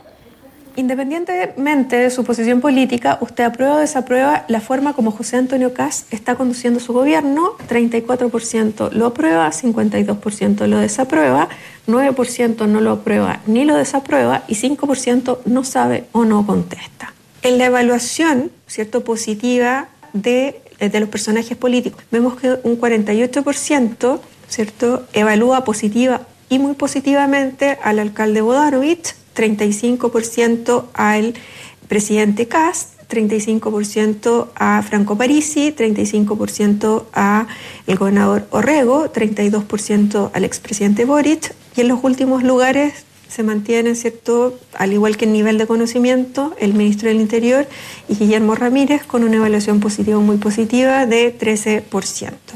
Independientemente de su posición política, usted aprueba o desaprueba la forma como José Antonio Kast está conduciendo su gobierno. treinta y cuatro por ciento lo aprueba, cincuenta y dos por ciento lo desaprueba, nueve por ciento no lo aprueba ni lo desaprueba y cinco por ciento no sabe o no contesta. En la evaluación, ¿cierto?, positiva de, de los personajes políticos, vemos que un cuarenta y ocho por ciento, ¿cierto?, evalúa positiva y muy positivamente al alcalde Bodanovich, treinta y cinco por ciento al presidente Kast, treinta y cinco por ciento a Franco Parisi, treinta y cinco por ciento a el gobernador Orrego, treinta y dos por ciento al expresidente Boric, y en los últimos lugares se mantiene, ¿cierto?, al igual que el nivel de conocimiento, el ministro del Interior y Guillermo Ramírez, con una evaluación positiva muy positiva de trece por ciento.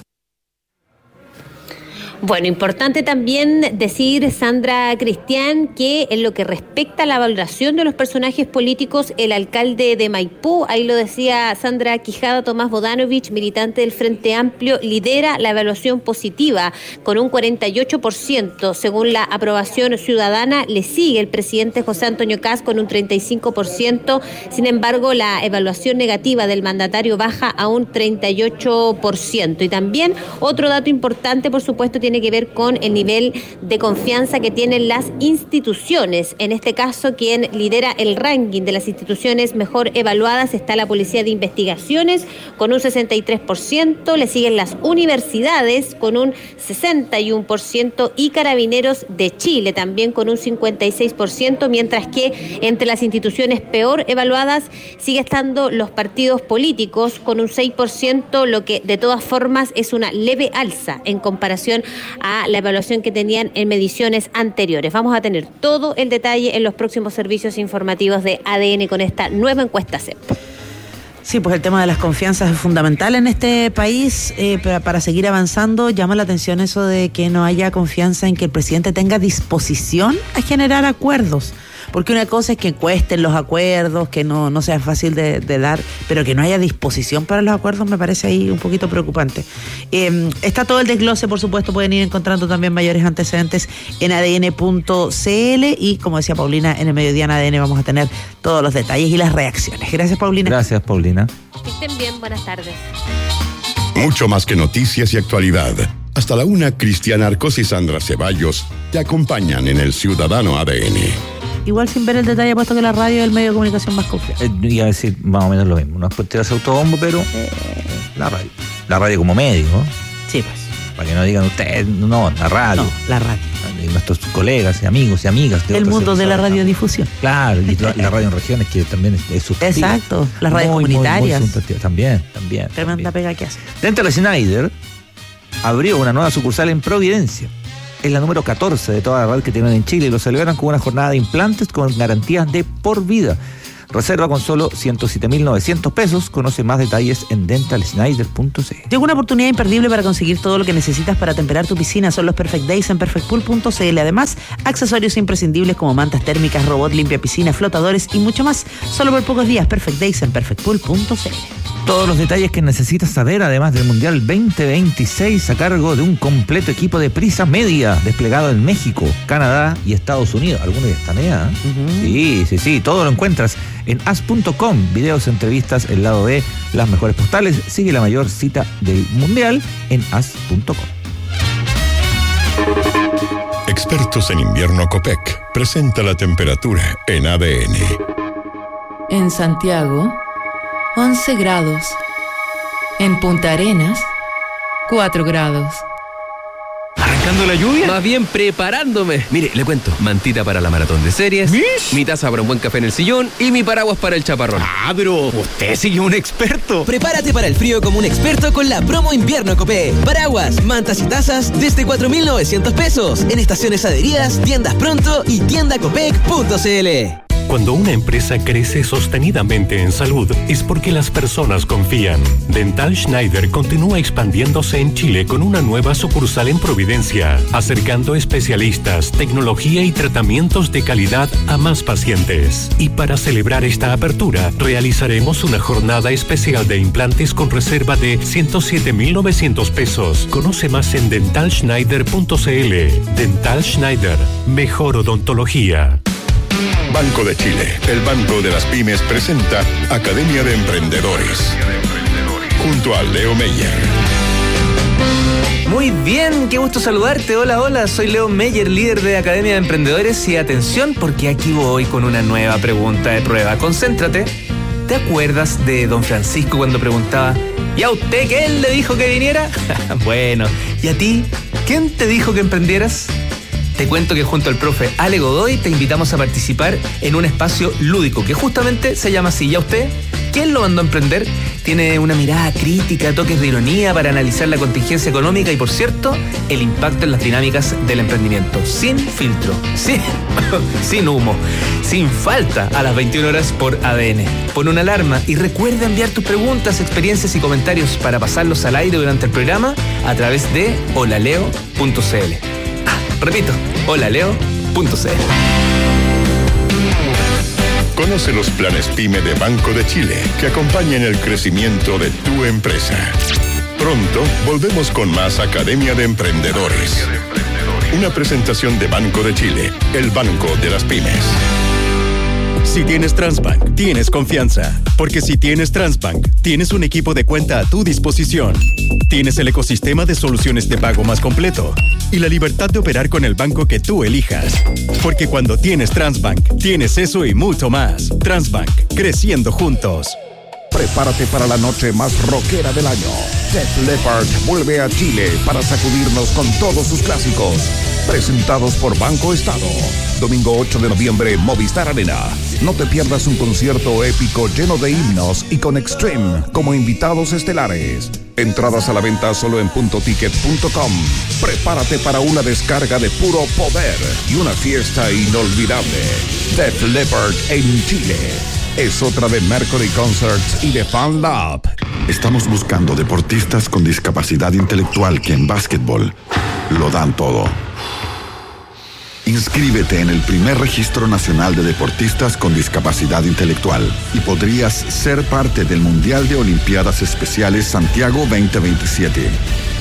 Bueno, importante también decir, Sandra Cristian, que en lo que respecta a la valoración de los personajes políticos, el alcalde de Maipú, ahí lo decía Sandra Quijada, Tomás Bodanovich, militante del Frente Amplio, lidera la evaluación positiva con un cuarenta y ocho por ciento. Según la aprobación ciudadana, le sigue el presidente José Antonio Kast con un treinta y cinco por ciento. Sin embargo, la evaluación negativa del mandatario baja a un treinta y ocho por ciento. Y también otro dato importante, por supuesto, tiene que ver con el nivel de confianza que tienen las instituciones. En este caso, quien lidera el ranking de las instituciones mejor evaluadas está la Policía de Investigaciones con un sesenta y tres por ciento, le siguen las universidades con un sesenta y uno por ciento y Carabineros de Chile también con un cincuenta y seis por ciento, mientras que entre las instituciones peor evaluadas sigue estando los partidos políticos con un seis por ciento, lo que de todas formas es una leve alza en comparación a la evaluación que tenían en mediciones anteriores. Vamos a tener todo el detalle en los próximos servicios informativos de A D N con esta nueva encuesta C E P. Sí, pues el tema de las confianzas es fundamental en este país. Eh, para, para seguir avanzando, llama la atención eso de que no haya confianza en que el presidente tenga disposición a generar acuerdos. Porque una cosa es que cuesten los acuerdos, que no, no sea fácil de, de dar, pero que no haya disposición para los acuerdos me parece ahí un poquito preocupante. Eh, está todo el desglose, por supuesto, pueden ir encontrando también mayores antecedentes en A D N punto C L y, como decía Paulina, en el mediodía en A D N vamos a tener todos los detalles y las reacciones. Gracias, Paulina. Gracias, Paulina. Que estén bien, buenas tardes. Mucho más que noticias y actualidad. Hasta la una, Cristian Arcos y Sandra Ceballos te acompañan en el Ciudadano A D N. Igual sin ver el detalle, puesto que la radio es el medio de comunicación más confiable. Eh, iba a decir más o menos lo mismo. No es por tirarse autobombo, pero eh, la radio. La radio como medio, ¿no? Sí, pues. Para que no digan ustedes, no, la radio. No, la radio. Y nuestros colegas y amigos y amigas. De el mundo de la radiodifusión. Claro, y la, la radio en regiones que también es, es sustantiva. Exacto, las radios muy, comunitarias. Muy, muy también, también. también. Tremenda pega que hace. Dental Schneider abrió una nueva sucursal en Providencia. Es la número catorce de toda la red que tienen en Chile y lo celebran con una jornada de implantes con garantías de por vida. Reserva con solo ciento siete mil novecientos pesos. Conoce más detalles en dental schneider punto c l. Llegó una oportunidad imperdible para conseguir todo lo que necesitas para temperar tu piscina. Son los Perfect Days en perfect pool punto c l. Además, accesorios imprescindibles como mantas térmicas, robot limpia piscina, flotadores y mucho más. Solo por pocos días. Perfect Days en perfect pool punto c l. Todos los detalles que necesitas saber, además del Mundial veinte veintiséis, a cargo de un completo equipo de Prisa Media, desplegado en México, Canadá y Estados Unidos. Algunos ya están allá, ¿eh? Uh-huh. Sí, sí, sí, todo lo encuentras en as punto com. Videos, entrevistas, el lado B, las mejores postales. Sigue la mayor cita del Mundial en as punto com. Expertos en invierno Copec presenta la temperatura en A D N. En Santiago, once grados. En Punta Arenas, cuatro grados. ¿Arrancando la lluvia? Más bien preparándome. Mire, le cuento. Mantita para la maratón de series. ¿Mish? Mi taza para un buen café en el sillón. Y mi paraguas para el chaparrón. Ah, pero usted sigue un experto. Prepárate para el frío como un experto con la promo invierno Copec. Paraguas, mantas y tazas desde cuatro mil novecientos pesos. En estaciones adheridas, tiendas pronto y tienda copec punto c l. Cuando una empresa crece sostenidamente en salud, es porque las personas confían. Dental Schneider continúa expandiéndose en Chile con una nueva sucursal en Providencia, acercando especialistas, tecnología y tratamientos de calidad a más pacientes. Y para celebrar esta apertura, realizaremos una jornada especial de implantes con reserva de ciento siete mil novecientos pesos. Conoce más en dental schneider punto c l. Dental Schneider, mejor odontología. Banco de Chile, el banco de las pymes, presenta Academia de Emprendedores, junto a Leo Meyer. Muy bien, qué gusto saludarte. Hola, hola, soy Leo Meyer, líder de Academia de Emprendedores. Y atención, porque aquí voy con una nueva pregunta de prueba. Concéntrate. ¿Te acuerdas de don Francisco cuando preguntaba: ¿y a usted quién le dijo que viniera? Bueno, ¿y a ti? ¿Quién te dijo que emprendieras? Te cuento que junto al profe Ale Godoy te invitamos a participar en un espacio lúdico que justamente se llama así. ¿Ya usted? ¿Quién lo mandó a emprender? Tiene una mirada crítica, toques de ironía para analizar la contingencia económica y, por cierto, el impacto en las dinámicas del emprendimiento. Sin filtro, sin, sin humo, sin falta, a las veintiuna horas por A D N. Pon una alarma y recuerda enviar tus preguntas, experiencias y comentarios para pasarlos al aire durante el programa a través de holaleo punto c l. Repito, holaleo punto c l. Conoce los planes PYME de Banco de Chile que acompañan el crecimiento de tu empresa. Pronto volvemos con más Academia de Emprendedores. Una presentación de Banco de Chile, el banco de las pymes. Si tienes Transbank, tienes confianza. Porque si tienes Transbank, tienes un equipo de cuenta a tu disposición. Tienes el ecosistema de soluciones de pago más completo y la libertad de operar con el banco que tú elijas. Porque cuando tienes Transbank, tienes eso y mucho más. Transbank, creciendo juntos. Prepárate para la noche más rockera del año. Def Leppard vuelve a Chile para sacudirnos con todos sus clásicos. Presentados por Banco Estado. Domingo ocho de noviembre, Movistar Arena. No te pierdas un concierto épico lleno de himnos y con Extreme como invitados estelares. Entradas a la venta solo en punto ticket punto com. Prepárate para una descarga de puro poder y una fiesta inolvidable. Def Leppard en Chile. Es otra de Mercury Concerts y de Fan Lab. Estamos buscando deportistas con discapacidad intelectual que en básquetbol lo dan todo. Inscríbete en el primer registro nacional de deportistas con discapacidad intelectual y podrías ser parte del Mundial de Olimpiadas Especiales Santiago veinte veintisiete.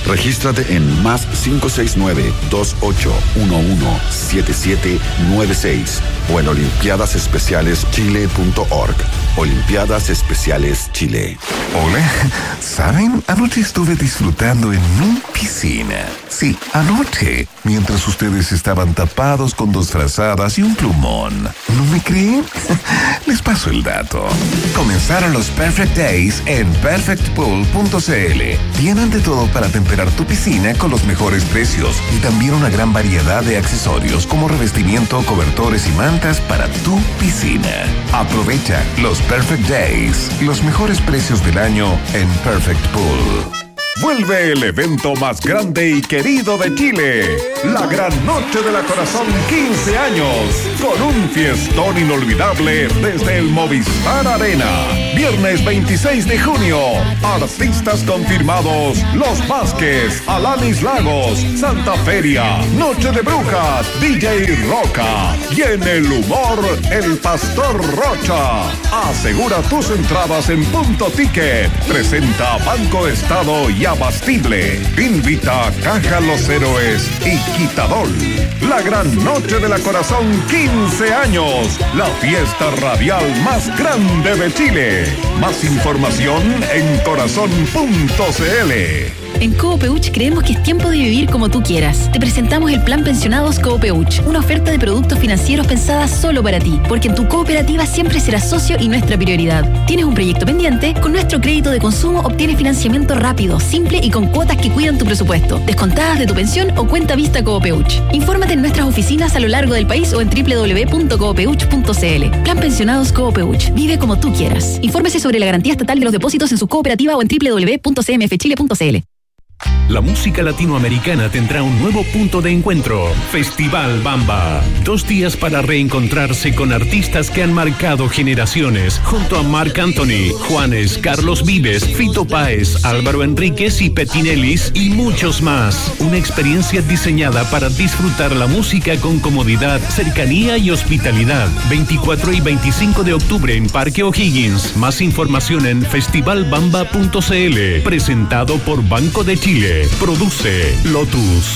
Regístrate en más cinco seis nueve, dos ocho uno uno, siete siete nueve seis o en olimpiadas especiales chile punto org. Olimpiadas Especiales Chile. Hola, ¿saben? Anoche estuve disfrutando en mi piscina. Sí, anoche, mientras ustedes estaban tapados con dos frazadas y un plumón. ¿No me creen? Les paso el dato. Comenzaron los Perfect Days en perfect pool punto c l. Tienen de todo para temperar tu piscina con los mejores precios y también una gran variedad de accesorios como revestimiento, cobertores y mantas para tu piscina. Aprovecha los Perfect Days, los mejores precios del año en Perfect Pool. Vuelve el evento más grande y querido de Chile, la Gran Noche de la Corazón quince años, con un fiestón inolvidable desde el Movistar Arena. Viernes veintiséis de junio, artistas confirmados: Los Vázquez, Alanis Lagos, Santa Feria, Noche de Brujas, D J Roca y en el humor, el Pastor Rocha. Asegura tus entradas en Punto Ticket. Presenta Banco Estado y Abastible. Invita a Caja Los Héroes y Quitadol. La Gran Noche de la Corazón quince años. La fiesta radial más grande de Chile. Más información en corazón punto c l. En Coopeuch creemos que es tiempo de vivir como tú quieras. Te presentamos el Plan Pensionados Coopeuch, una oferta de productos financieros pensada solo para ti, porque en tu cooperativa siempre serás socio y nuestra prioridad. ¿Tienes un proyecto pendiente? Con nuestro crédito de consumo obtienes financiamiento rápido, simple y con cuotas que cuidan tu presupuesto, descontadas de tu pensión o cuenta vista Coopeuch. Infórmate en nuestras oficinas a lo largo del país o en doble u doble u doble u punto coopeuch punto c l. Plan Pensionados Coopeuch. Vive como tú quieras. Infórmese sobre la garantía estatal de los depósitos en su cooperativa o en doble u doble u doble u punto c m f chile punto c l. La música latinoamericana tendrá un nuevo punto de encuentro, Festival Bamba. Dos días para reencontrarse con artistas que han marcado generaciones, junto a Marc Anthony, Juanes, Carlos Vives, Fito Páez, Álvaro Enríquez y Petinelis y muchos más. Una experiencia diseñada para disfrutar la música con comodidad, cercanía y hospitalidad. veinticuatro y veinticinco de octubre en Parque O'Higgins. Más información en festival bamba punto c l. Presentado por Banco de Chile. Produce Lotus.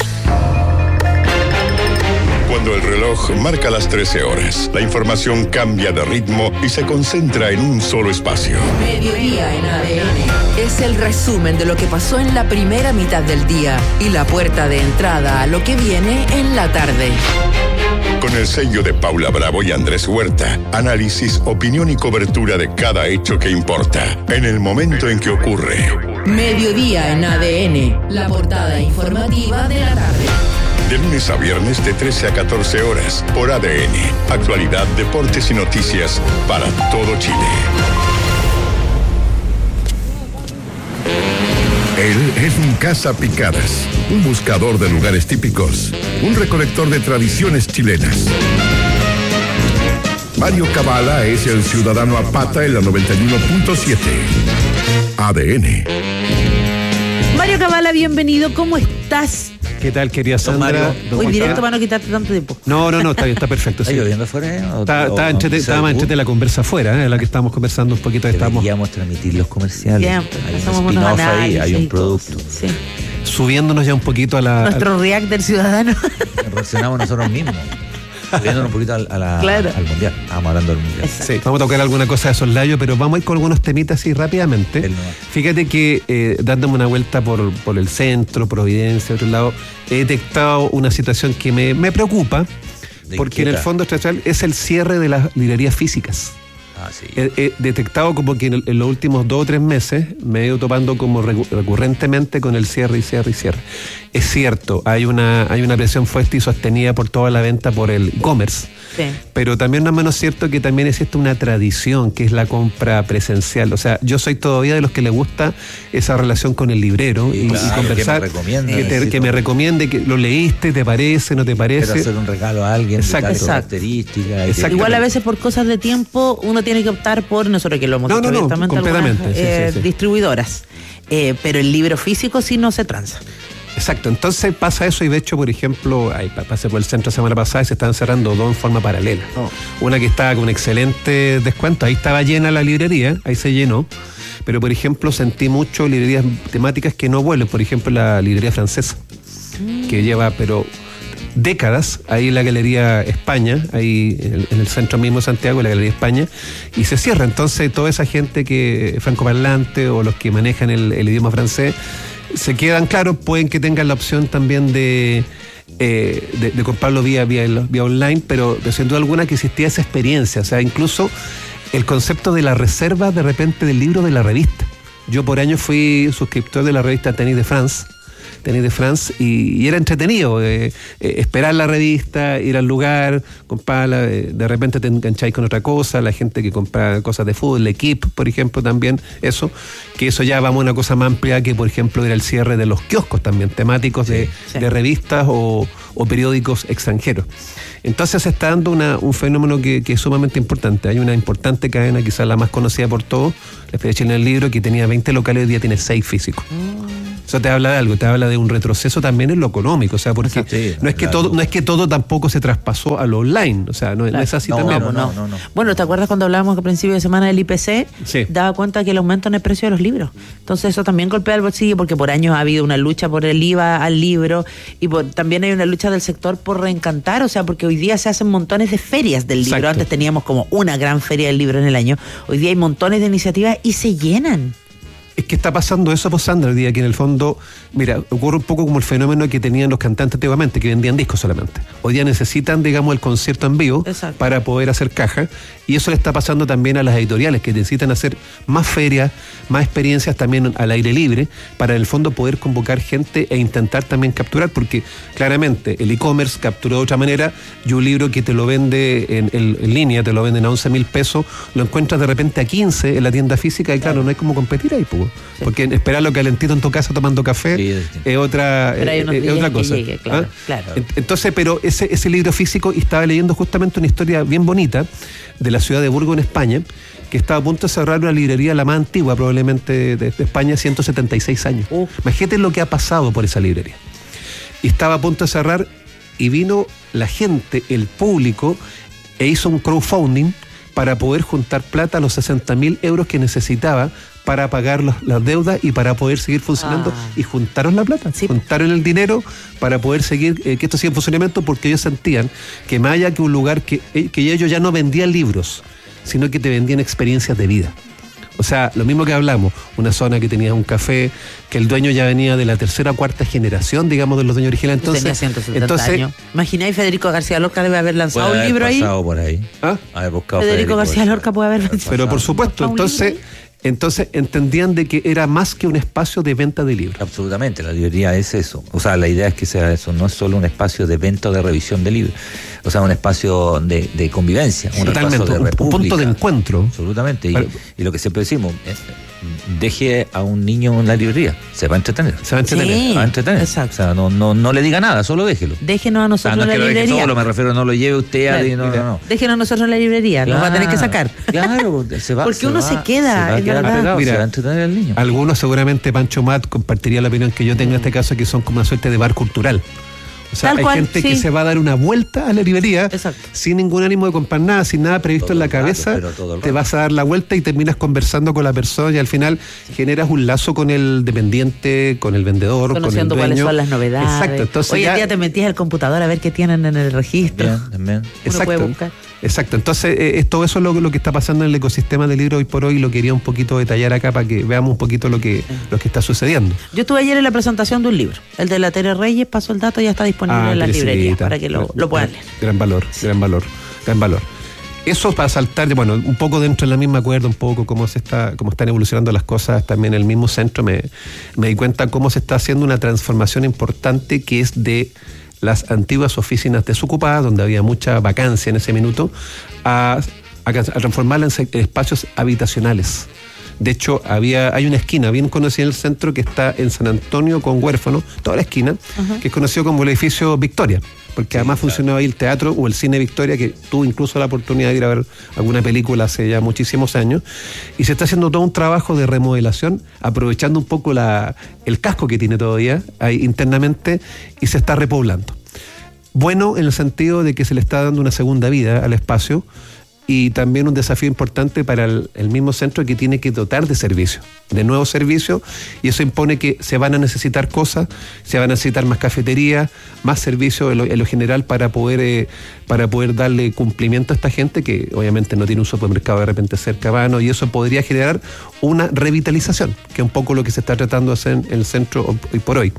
Cuando el reloj marca las trece horas, la información cambia de ritmo y se concentra en un solo espacio. Mediodía en A D N. Es el resumen de lo que pasó en la primera mitad del día y la puerta de entrada a lo que viene en la tarde. Con el sello de Paula Bravo y Andrés Huerta, análisis, opinión y cobertura de cada hecho que importa, en el momento en que ocurre. Mediodía en A D N, la portada informativa de la tarde. De lunes a viernes de trece a catorce horas por A D N. Actualidad, deportes y noticias para todo Chile. Él es un cazapicadas, un buscador de lugares típicos, un recolector de tradiciones chilenas. Mario Cabala es el ciudadano a pata en la noventa y uno punto siete. A D N. Mario Cabala, bienvenido, ¿cómo estás? ¿Qué tal, querida Sandra? Voy directo para no quitarte tanto tiempo. No, no, no, está, está perfecto. ¿Está lloviendo afuera? Está, está entrete, estaba más entrete la conversa afuera, ¿eh? La que estábamos conversando un poquito. Deberíamos estamos... transmitir los comerciales. Siempre, hay un spin-off ahí, hay un producto. Sí. Subiéndonos ya un poquito a la... Nuestro a... react del ciudadano. Reaccionamos nosotros mismos. Subiéndonos un poquito a la, claro. al mundial. Vamos hablando del mundial. Sí, vamos a tocar alguna cosa de soslayo, pero vamos a ir con algunos temitas así rápidamente. Fíjate que eh, dándome una vuelta por, por el centro, Providencia, otro lado, he detectado una situación que me, me preocupa, porque en el fondo estructural es el cierre de las librerías físicas. Ah, sí. He, he detectado como que en, en los últimos dos o tres meses me he ido topando como recurrentemente con el cierre y cierre y cierre. Es cierto, hay una, hay una presión fuerte y sostenida por toda la venta por el e-commerce. Sí. Pero también no es menos cierto que también existe una tradición que es la compra presencial. O sea, yo soy todavía de los que le gusta esa relación con el librero sí, y, claro, y conversar. Que me recomiende. Que, te, que me recomiende, que lo leíste, te parece, no te parece. Quiero hacer un regalo a alguien. Exacto. De tal característica. Exacto. Igual a veces por cosas de tiempo uno tiene que optar por, nosotros que lo hemos no, dicho no, no, directamente, completamente, algunas, sí, eh, sí, sí. distribuidoras. Eh, pero el libro físico sí no se transa. Exacto, entonces pasa eso y de hecho, por ejemplo, ahí pasé por el centro la semana pasada y se están cerrando dos en forma paralela. Oh. Una que estaba con un excelente descuento, ahí estaba llena la librería, ahí se llenó, pero por ejemplo sentí mucho librerías temáticas que no vuelven, por ejemplo la librería francesa, mm. que lleva pero décadas ahí en la Galería España, ahí en el, en el centro mismo de Santiago, la Galería España, y se cierra. Entonces toda esa gente que francoparlante o los que manejan el, el idioma francés se quedan, claro, pueden que tengan la opción también de Eh, de, de comprarlo vía, vía, vía online, pero sin duda alguna que existía esa experiencia, o sea, incluso el concepto de la reserva de repente del libro de la revista. Yo por años fui suscriptor de la revista Tennis de France, Tennis de France, y, y era entretenido eh, eh, esperar la revista, ir al lugar, comprarla, eh, de repente te engancháis con otra cosa, la gente que compra cosas de fútbol, L'Equipe, por ejemplo, también, eso, que eso ya vamos a una cosa más amplia que, por ejemplo, era el cierre de los kioscos también, temáticos de, sí. de revistas o, o periódicos extranjeros. Entonces se está dando una, un fenómeno que, que es sumamente importante. Hay una importante cadena, quizás la más conocida por todos, la Feria Chilena del Libro, que tenía veinte locales, hoy día tiene seis físicos. Mm. Eso te habla de algo, te habla de un retroceso también en lo económico, o sea, porque sí, no es que claro. todo, no es que todo tampoco se traspasó a lo online, o sea, no, claro. no es así no, también. No, no, no, no. Bueno, ¿te acuerdas cuando hablábamos a principio de semana del I P C? Sí. Daba cuenta que el aumento en el precio de los libros. Entonces eso también golpea el bolsillo, porque por años ha habido una lucha por el I V A al libro y por, también hay una lucha del sector por reencantar, o sea, porque hoy día se hacen montones de ferias del libro. Exacto. Antes teníamos como una gran feria del libro en el año, hoy día hay montones de iniciativas y se llenan. Es que está pasando eso, pues, Sandra, el día que en el fondo, mira, ocurre un poco como el fenómeno que tenían los cantantes antiguamente, que vendían discos solamente. Hoy día necesitan, digamos, el concierto en vivo. Exacto. Para poder hacer caja, y eso le está pasando también a las editoriales, que necesitan hacer más ferias, más experiencias también al aire libre, para en el fondo poder convocar gente e intentar también capturar, porque claramente el e-commerce capturó de otra manera, y un libro que te lo vende en, en, en línea, te lo venden a once mil pesos, lo encuentras de repente a quince en la tienda física, y claro, claro no hay como competir ahí, pues. Sí. Porque esperarlo calentito en tu casa tomando café sí, es, es otra eh, es otra cosa. Llegue, claro, ¿ah? Claro. Entonces, pero ese, ese libro físico, y estaba leyendo justamente una historia bien bonita de la ciudad de Burgos en España, que estaba a punto de cerrar una librería, la más antigua probablemente de, de España, ciento setenta y seis años. Uh. Imagínate lo que ha pasado por esa librería. Y estaba a punto de cerrar, y vino la gente, el público, e hizo un crowdfunding para poder juntar plata a los sesenta mil euros que necesitaba para pagar los, las deudas y para poder seguir funcionando. Ah. Y juntaron la plata, sí. juntaron el dinero para poder seguir, eh, que esto siga en funcionamiento, porque ellos sentían que más allá que un lugar que, eh, que ellos ya no vendían libros, sino que te vendían experiencias de vida. O sea, lo mismo que hablamos, una zona que tenía un café, que el dueño ya venía de la tercera o cuarta generación, digamos, de los dueños originales. Entonces, tenía ciento setenta entonces, años. Imagináis, Federico García Lorca debe haber lanzado haber un libro ahí. Por ahí. ¿Ah? Haber buscado Federico, Federico García Lorca puede haber lanzado. Pero por supuesto, entonces... Entonces entendían de que era más que un espacio de venta de libros. Absolutamente, la librería es eso. O sea, la idea es que sea eso, no es solo un espacio de venta o de revisión de libros. O sea, un espacio de, de convivencia, un Totalmente, espacio de un república. Un punto de encuentro. Absolutamente. Y, y lo que siempre decimos, eh, deje a un niño en la librería, se va a entretener. Se va a entretener. Sí, se va a entretener. Exacto. O sea, no, no, no le diga nada, solo déjelo. Déjenos a nosotros o sea, no en la es que librería. Lo deje solo, me refiero, no lo lleve usted a... No, no, no. Déjenos a nosotros en la librería, claro, nos va a tener que sacar. Claro, se va. Porque se uno va, se queda, se va es verdad. Pegado, Mira, se va a entretener el niño. Algunos seguramente, Pancho Mat, compartiría la opinión que yo tengo en este caso, que son como una suerte de bar cultural. O sea, Tal hay cual, gente sí. que se va a dar una vuelta a la librería. Exacto. Sin ningún ánimo de comprar nada, sin nada previsto todo en la cabeza. Rato, te vas a dar la vuelta y terminas conversando con la persona, y al final sí. generas un lazo con el dependiente, con el vendedor, conociendo con el dueño. Cuáles son las novedades. Exacto. Entonces hoy en ya... día te metías al computador a ver qué tienen en el registro. Bien, bien. Uno Exacto. puede buscar. Exacto, entonces eh, todo eso es lo, lo que está pasando en el ecosistema del libro hoy por hoy, lo quería un poquito detallar acá para que veamos un poquito lo que, lo que está sucediendo. Yo estuve ayer en la presentación de un libro, el de la Tere Reyes, pasó el dato, ya está disponible ah, en las librerías para que lo, lo puedan leer. Gran valor, sí. gran valor, gran valor. Eso para saltar, bueno, un poco dentro de la misma cuerda, un poco cómo se está, cómo están evolucionando las cosas también en el mismo centro, me, me di cuenta cómo se está haciendo una transformación importante que es de las antiguas oficinas desocupadas, donde había mucha vacancia en ese minuto, a, a, a transformarlas en espacios habitacionales. De hecho, había hay una esquina bien conocida en el centro que está en San Antonio con Huérfano, toda la esquina, uh-huh. que es conocido como el edificio Victoria, porque sí, además claro. funcionó ahí el teatro o el cine Victoria, que tuvo incluso la oportunidad de ir a ver alguna película hace ya muchísimos años, y se está haciendo todo un trabajo de remodelación, aprovechando un poco la, el casco que tiene todavía ahí internamente, y se está repoblando. Bueno, en el sentido de que se le está dando una segunda vida al espacio, y también un desafío importante para el, el mismo centro que tiene que dotar de servicios, de nuevos servicios, y eso impone que se van a necesitar cosas, se van a necesitar más cafeterías, más servicios en lo, en lo general para poder eh, para poder darle cumplimiento a esta gente que obviamente no tiene un supermercado de repente cerca a mano, y eso podría generar una revitalización, que es un poco lo que se está tratando de hacer en el centro hoy por hoy.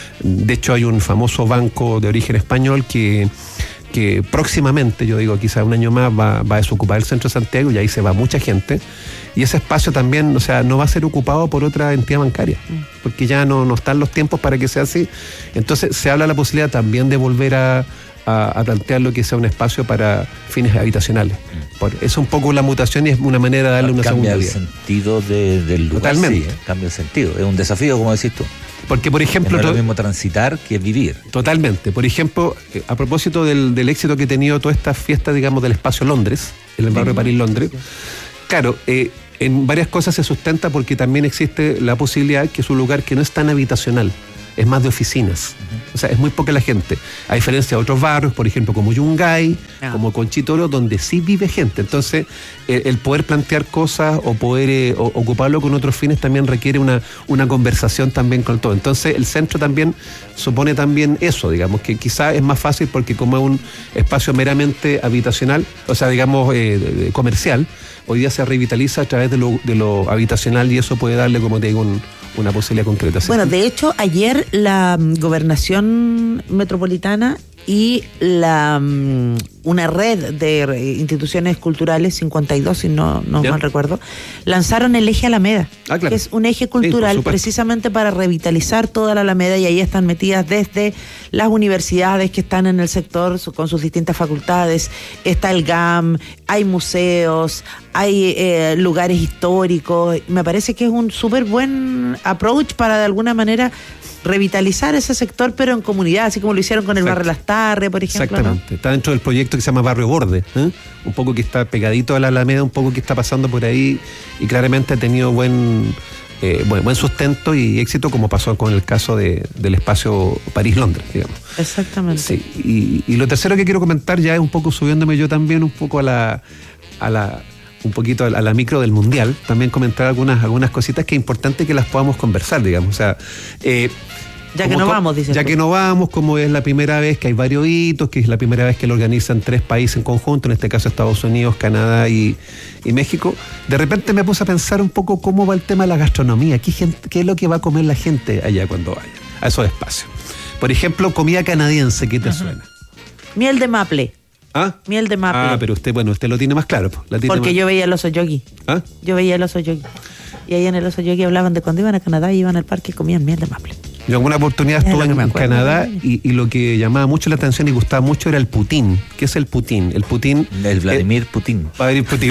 De hecho, hay un famoso banco de origen español que que próximamente, yo digo quizás un año más, va, va a desocupar el centro de Santiago y ahí se va mucha gente, y ese espacio también, o sea, no va a ser ocupado por otra entidad bancaria, porque ya no, no están los tiempos para que sea así. Entonces se habla de la posibilidad también de volver a, a, a plantear lo que sea un espacio para fines habitacionales. Por, es un poco la mutación y es una manera de darle una segunda vida. Cambia el sentido de, del lugar. Totalmente. Sí, ¿eh? Cambia el sentido. Es un desafío, como decís tú. Porque, por ejemplo... No es lo mismo transitar que vivir. Totalmente. Por ejemplo, a propósito del, del éxito que ha tenido toda esta fiesta, digamos, del espacio Londres, en el barrio de París, Londres, claro, eh, en varias cosas se sustenta porque también existe la posibilidad que es un lugar que no es tan habitacional, es más de oficinas. Uh-huh. O sea, es muy poca la gente. A diferencia de otros barrios, por ejemplo, como Yungay, ah. como Conchitoro, donde sí vive gente. Entonces, eh, el poder plantear cosas o poder eh, o, ocuparlo con otros fines también requiere una, una conversación también con todo. Entonces, el centro también supone también eso, digamos, que quizás es más fácil porque como es un espacio meramente habitacional, o sea, digamos, eh, comercial, hoy día se revitaliza a través de lo, de lo habitacional y eso puede darle, como te digo, un, una posibilidad concreta. ¿Sí? Bueno, de hecho, ayer la um, Gobernación Metropolitana y la um, una red de re, instituciones culturales, cincuenta y dos si no, no mal recuerdo, lanzaron el eje Alameda, ah, claro. que es un eje cultural sí, precisamente para revitalizar toda la Alameda, y ahí están metidas desde las universidades que están en el sector con sus distintas facultades, está el G A M, hay museos, hay eh, lugares históricos. Me parece que es un súper buen approach para de alguna manera revitalizar ese sector, pero en comunidad, así como lo hicieron con el Exacto. barrio Las Tarres, por ejemplo. Exactamente. ¿No? Está dentro del proyecto que se llama Barrio Borde, ¿eh? un poco que está pegadito a la Alameda, un poco que está pasando por ahí, y claramente ha tenido buen eh, buen, buen sustento y éxito, como pasó con el caso de, del espacio París-Londres, digamos. Exactamente. Sí. Y, y lo tercero que quiero comentar ya es un poco subiéndome yo también un poco a la a la un poquito a la micro del Mundial, también comentar algunas algunas cositas que es importante que las podamos conversar, digamos. O sea, eh, ya que no vamos, dice. Ya que no vamos, como es la primera vez que hay varios hitos, que es la primera vez que lo organizan tres países en conjunto, en este caso Estados Unidos, Canadá y, y México, de repente me puse a pensar un poco cómo va el tema de la gastronomía, qué, gente, qué es lo que va a comer la gente allá cuando vaya a esos espacios. Por ejemplo, comida canadiense, ¿qué te uh-huh. suena? Miel de maple. ¿Ah? Miel de maple. Ah, pero usted, bueno, usted lo tiene más claro. La tiene Porque más... yo veía el oso yogi. ¿Ah? Yo veía el oso yogi. Y ahí en el oso yogi hablaban de cuando iban a Canadá y iban al parque y comían miel de maple. Yo alguna oportunidad estuve en, en Canadá y, y lo que llamaba mucho la atención y gustaba mucho era el poutine. ¿Qué es el poutine? El poutine... El Vladimir eh, Putin. Vladimir Putin.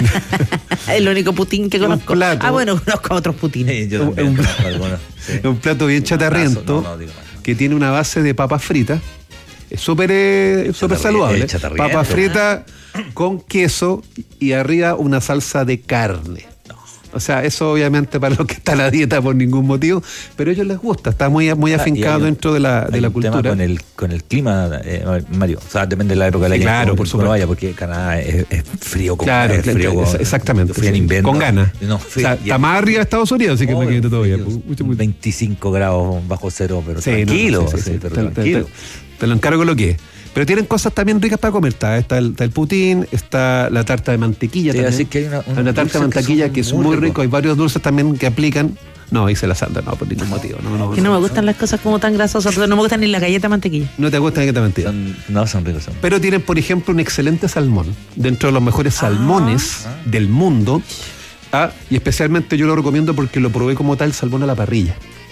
El único Putin que conozco. Plato, ah, bueno, conozco a otros Putin. Sí, yo también un, conozco algunos. Sí. Un plato bien chatarriento, no, no, que tiene una base de papas fritas. Es súper eh, súper saludable. Papas fritas con queso y arriba una salsa de carne. O sea, eso obviamente para los que están a la dieta por ningún motivo, pero a ellos les gusta, está muy, muy afincado ah, dentro de la, de la cultura. Tema con el con el clima, eh, Mario, o sea, depende de la época de la sí, que claro, por supuesto. vaya, porque Canadá es, es frío, con claro, es frío claro, con, exactamente, frío en invierno, con ganas. No, frío, o sea, está más arriba de Estados Unidos, así que oh, imagínate todavía. Mucho, mucho. veinticinco grados bajo cero, pero sí, tranquilo, no, sí, sí, sí, sí, pero te, tranquilo. Te, te, te lo encargo lo que es. Pero tienen cosas también ricas para comer. Está, está, el, está el poutine, está la tarta de mantequilla sí, también. Así que hay una, una una tarta de mantequilla que, que es muy rico. rico. Hay varios dulces también que aplican. No, hice la santa, no, por ningún motivo. No, no, que no, no me gustan las cosas como tan grasosas, pero no me gustan ni la galleta de mantequilla. No te gustan la galleta de mantequilla. Son, no, son ricos. Son. Pero tienen, por ejemplo, un excelente salmón. Dentro de los mejores salmones ah, del mundo. Ah, y especialmente yo lo recomiendo porque lo probé como tal, salmón a la parrilla.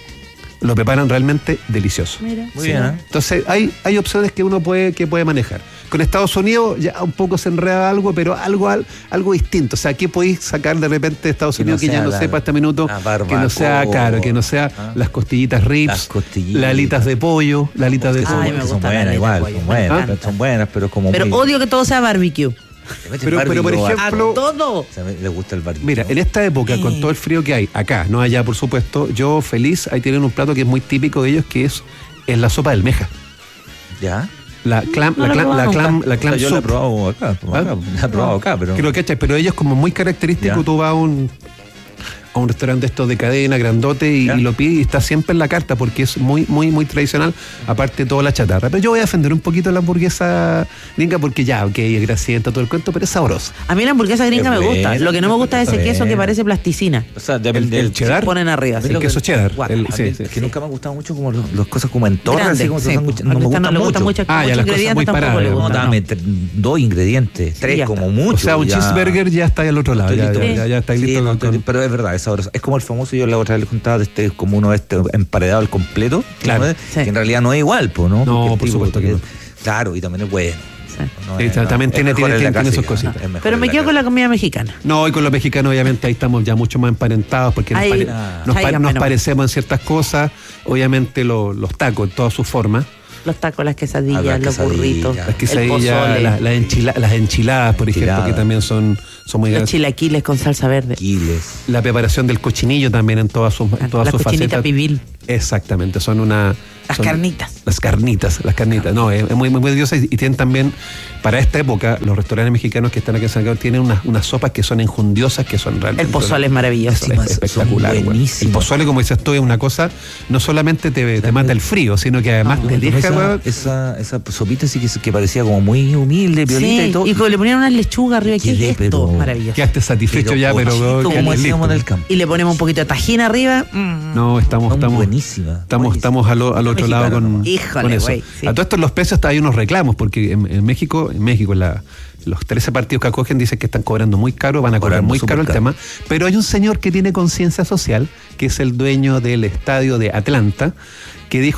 Lo preparan realmente delicioso. Mira, muy sí, bien. ¿eh? Entonces hay, hay opciones que uno puede, que puede manejar. Con Estados Unidos ya un poco se enreda algo, pero algo, algo distinto. O sea, ¿qué podéis sacar de repente de Estados que Unidos no que ya no la, sepa este minuto? Que no sea caro, que no sea ¿ah? las costillitas ribs, las, costillitas. las alitas de pollo, las alitas de pollo. Ay, me son buenas igual, son buenas, ¿ah? son buenas, pero como Pero muy... odio que todo sea barbecue. Pero, pero por ejemplo, a todo. O sea, le gusta el barbecue. Mira, en esta época, con todo el frío que hay, acá, no allá, por supuesto, yo feliz, ahí tienen un plato que es muy típico de ellos, que es, es la sopa de almeja. ¿Ya? La clam, No la lo he clam, probado la clam, nunca. la clam Yo la he soup. probado acá, acá, ¿Ah? la he probado acá, pero... Creo que ¿cachai? Pero ellos como muy característico, Ya. tú vas a un a un restaurante de estos de cadena, grandote, y, y lo pides y está siempre en la carta porque es muy, muy, muy tradicional, aparte de toda la chatarra. Pero yo voy a defender un poquito la hamburguesa gringa porque ya, ok, es grasienta todo el cuento, pero es sabrosa. A mí la hamburguesa gringa Es me gusta. buena, Lo que no me gusta es ese está queso bien. que parece plasticina. O sea, de- El- del- el cheddar. Ponen arriba. El queso cheddar. el- A sí, mí, sí. que nunca me han gustado mucho como los- las cosas como en torres, Grande, así como sí. se sándwich, A no me Cristian no gustan le gustan mucho. mucho- Ah, ya, muchos las cosas ingredientes muy tampoco paradas, le No, gustan, dame no. tre- dos ingredientes, tres ya como está. mucho. O sea, un ya. cheeseburger ya está ahí al otro lado. Estoy Ya, listo. ya, ya, ya está ahí Sí, listo. no, con- pero es verdad, es sabroso. Es como el famoso, yo la otra vez les contaba de este, como uno este emparedado al completo, Claro. ¿no? Sí. Que en realidad no es igual, pues, ¿no? No, Porque el por tipo supuesto que es- no. Claro, y también es bueno. No, Sí, es- no, también es tiene, mejor tiene, en la tiene sus clásica, cositas. es mejor Pero en me la quedo con la comida mexicana. No, y con los mexicanos obviamente ahí estamos ya mucho más emparentados porque nos, Ahí, pare- ah, nos, pa- tráigame nos nomás. parecemos en ciertas cosas. Obviamente lo- los tacos en todas sus formas. Los tacos, las quesadillas, Ah, las los quesadillas, burritos, Las el quesadillas, pozole, la- la enchila- las enchiladas, por ejemplo, Enchiladas. que también son, son muy los grandes. chilaquiles con salsa verde. La preparación del cochinillo también en todas sus, en todas La sus cochinita facetas. pibil. Exactamente, son una... Las son- carnitas. Las carnitas, las carnitas. No, es, es muy, muy deliciosa y, y tienen también, para esta época, los restaurantes mexicanos que están aquí en San Carlos tienen unas, unas sopas que son enjundiosas, que son realmente... El pozole es maravilloso. Es espectacular. güey. El pozole, como dices tú, es una cosa, no solamente te, te mata el frío, sino que además te deja, esa, güey, esa, esa sopita sí que, que parecía como muy humilde, violita Sí, y todo. y como le ponían unas lechugas arriba. ¿Qué Quedé, es esto? pero- Maravilloso. quedaste satisfecho Pero ya, pero... pochito, quedaste como listo. hacíamos en el campo. Y le ponemos un poquito de tajín arriba. Mm. No, estamos, estamos, buenísima. estamos, estamos al, o- al otro lado con, Híjole, con eso. güey, sí. A todo esto en los precios hay unos reclamos, porque en, en México, en México, en la, los trece partidos que acogen dicen que están cobrando muy caro, van a cobrar Cobrando muy súper caro el caro. tema, pero hay un señor que tiene conciencia social, que es el dueño del estadio de Atlanta, que dijo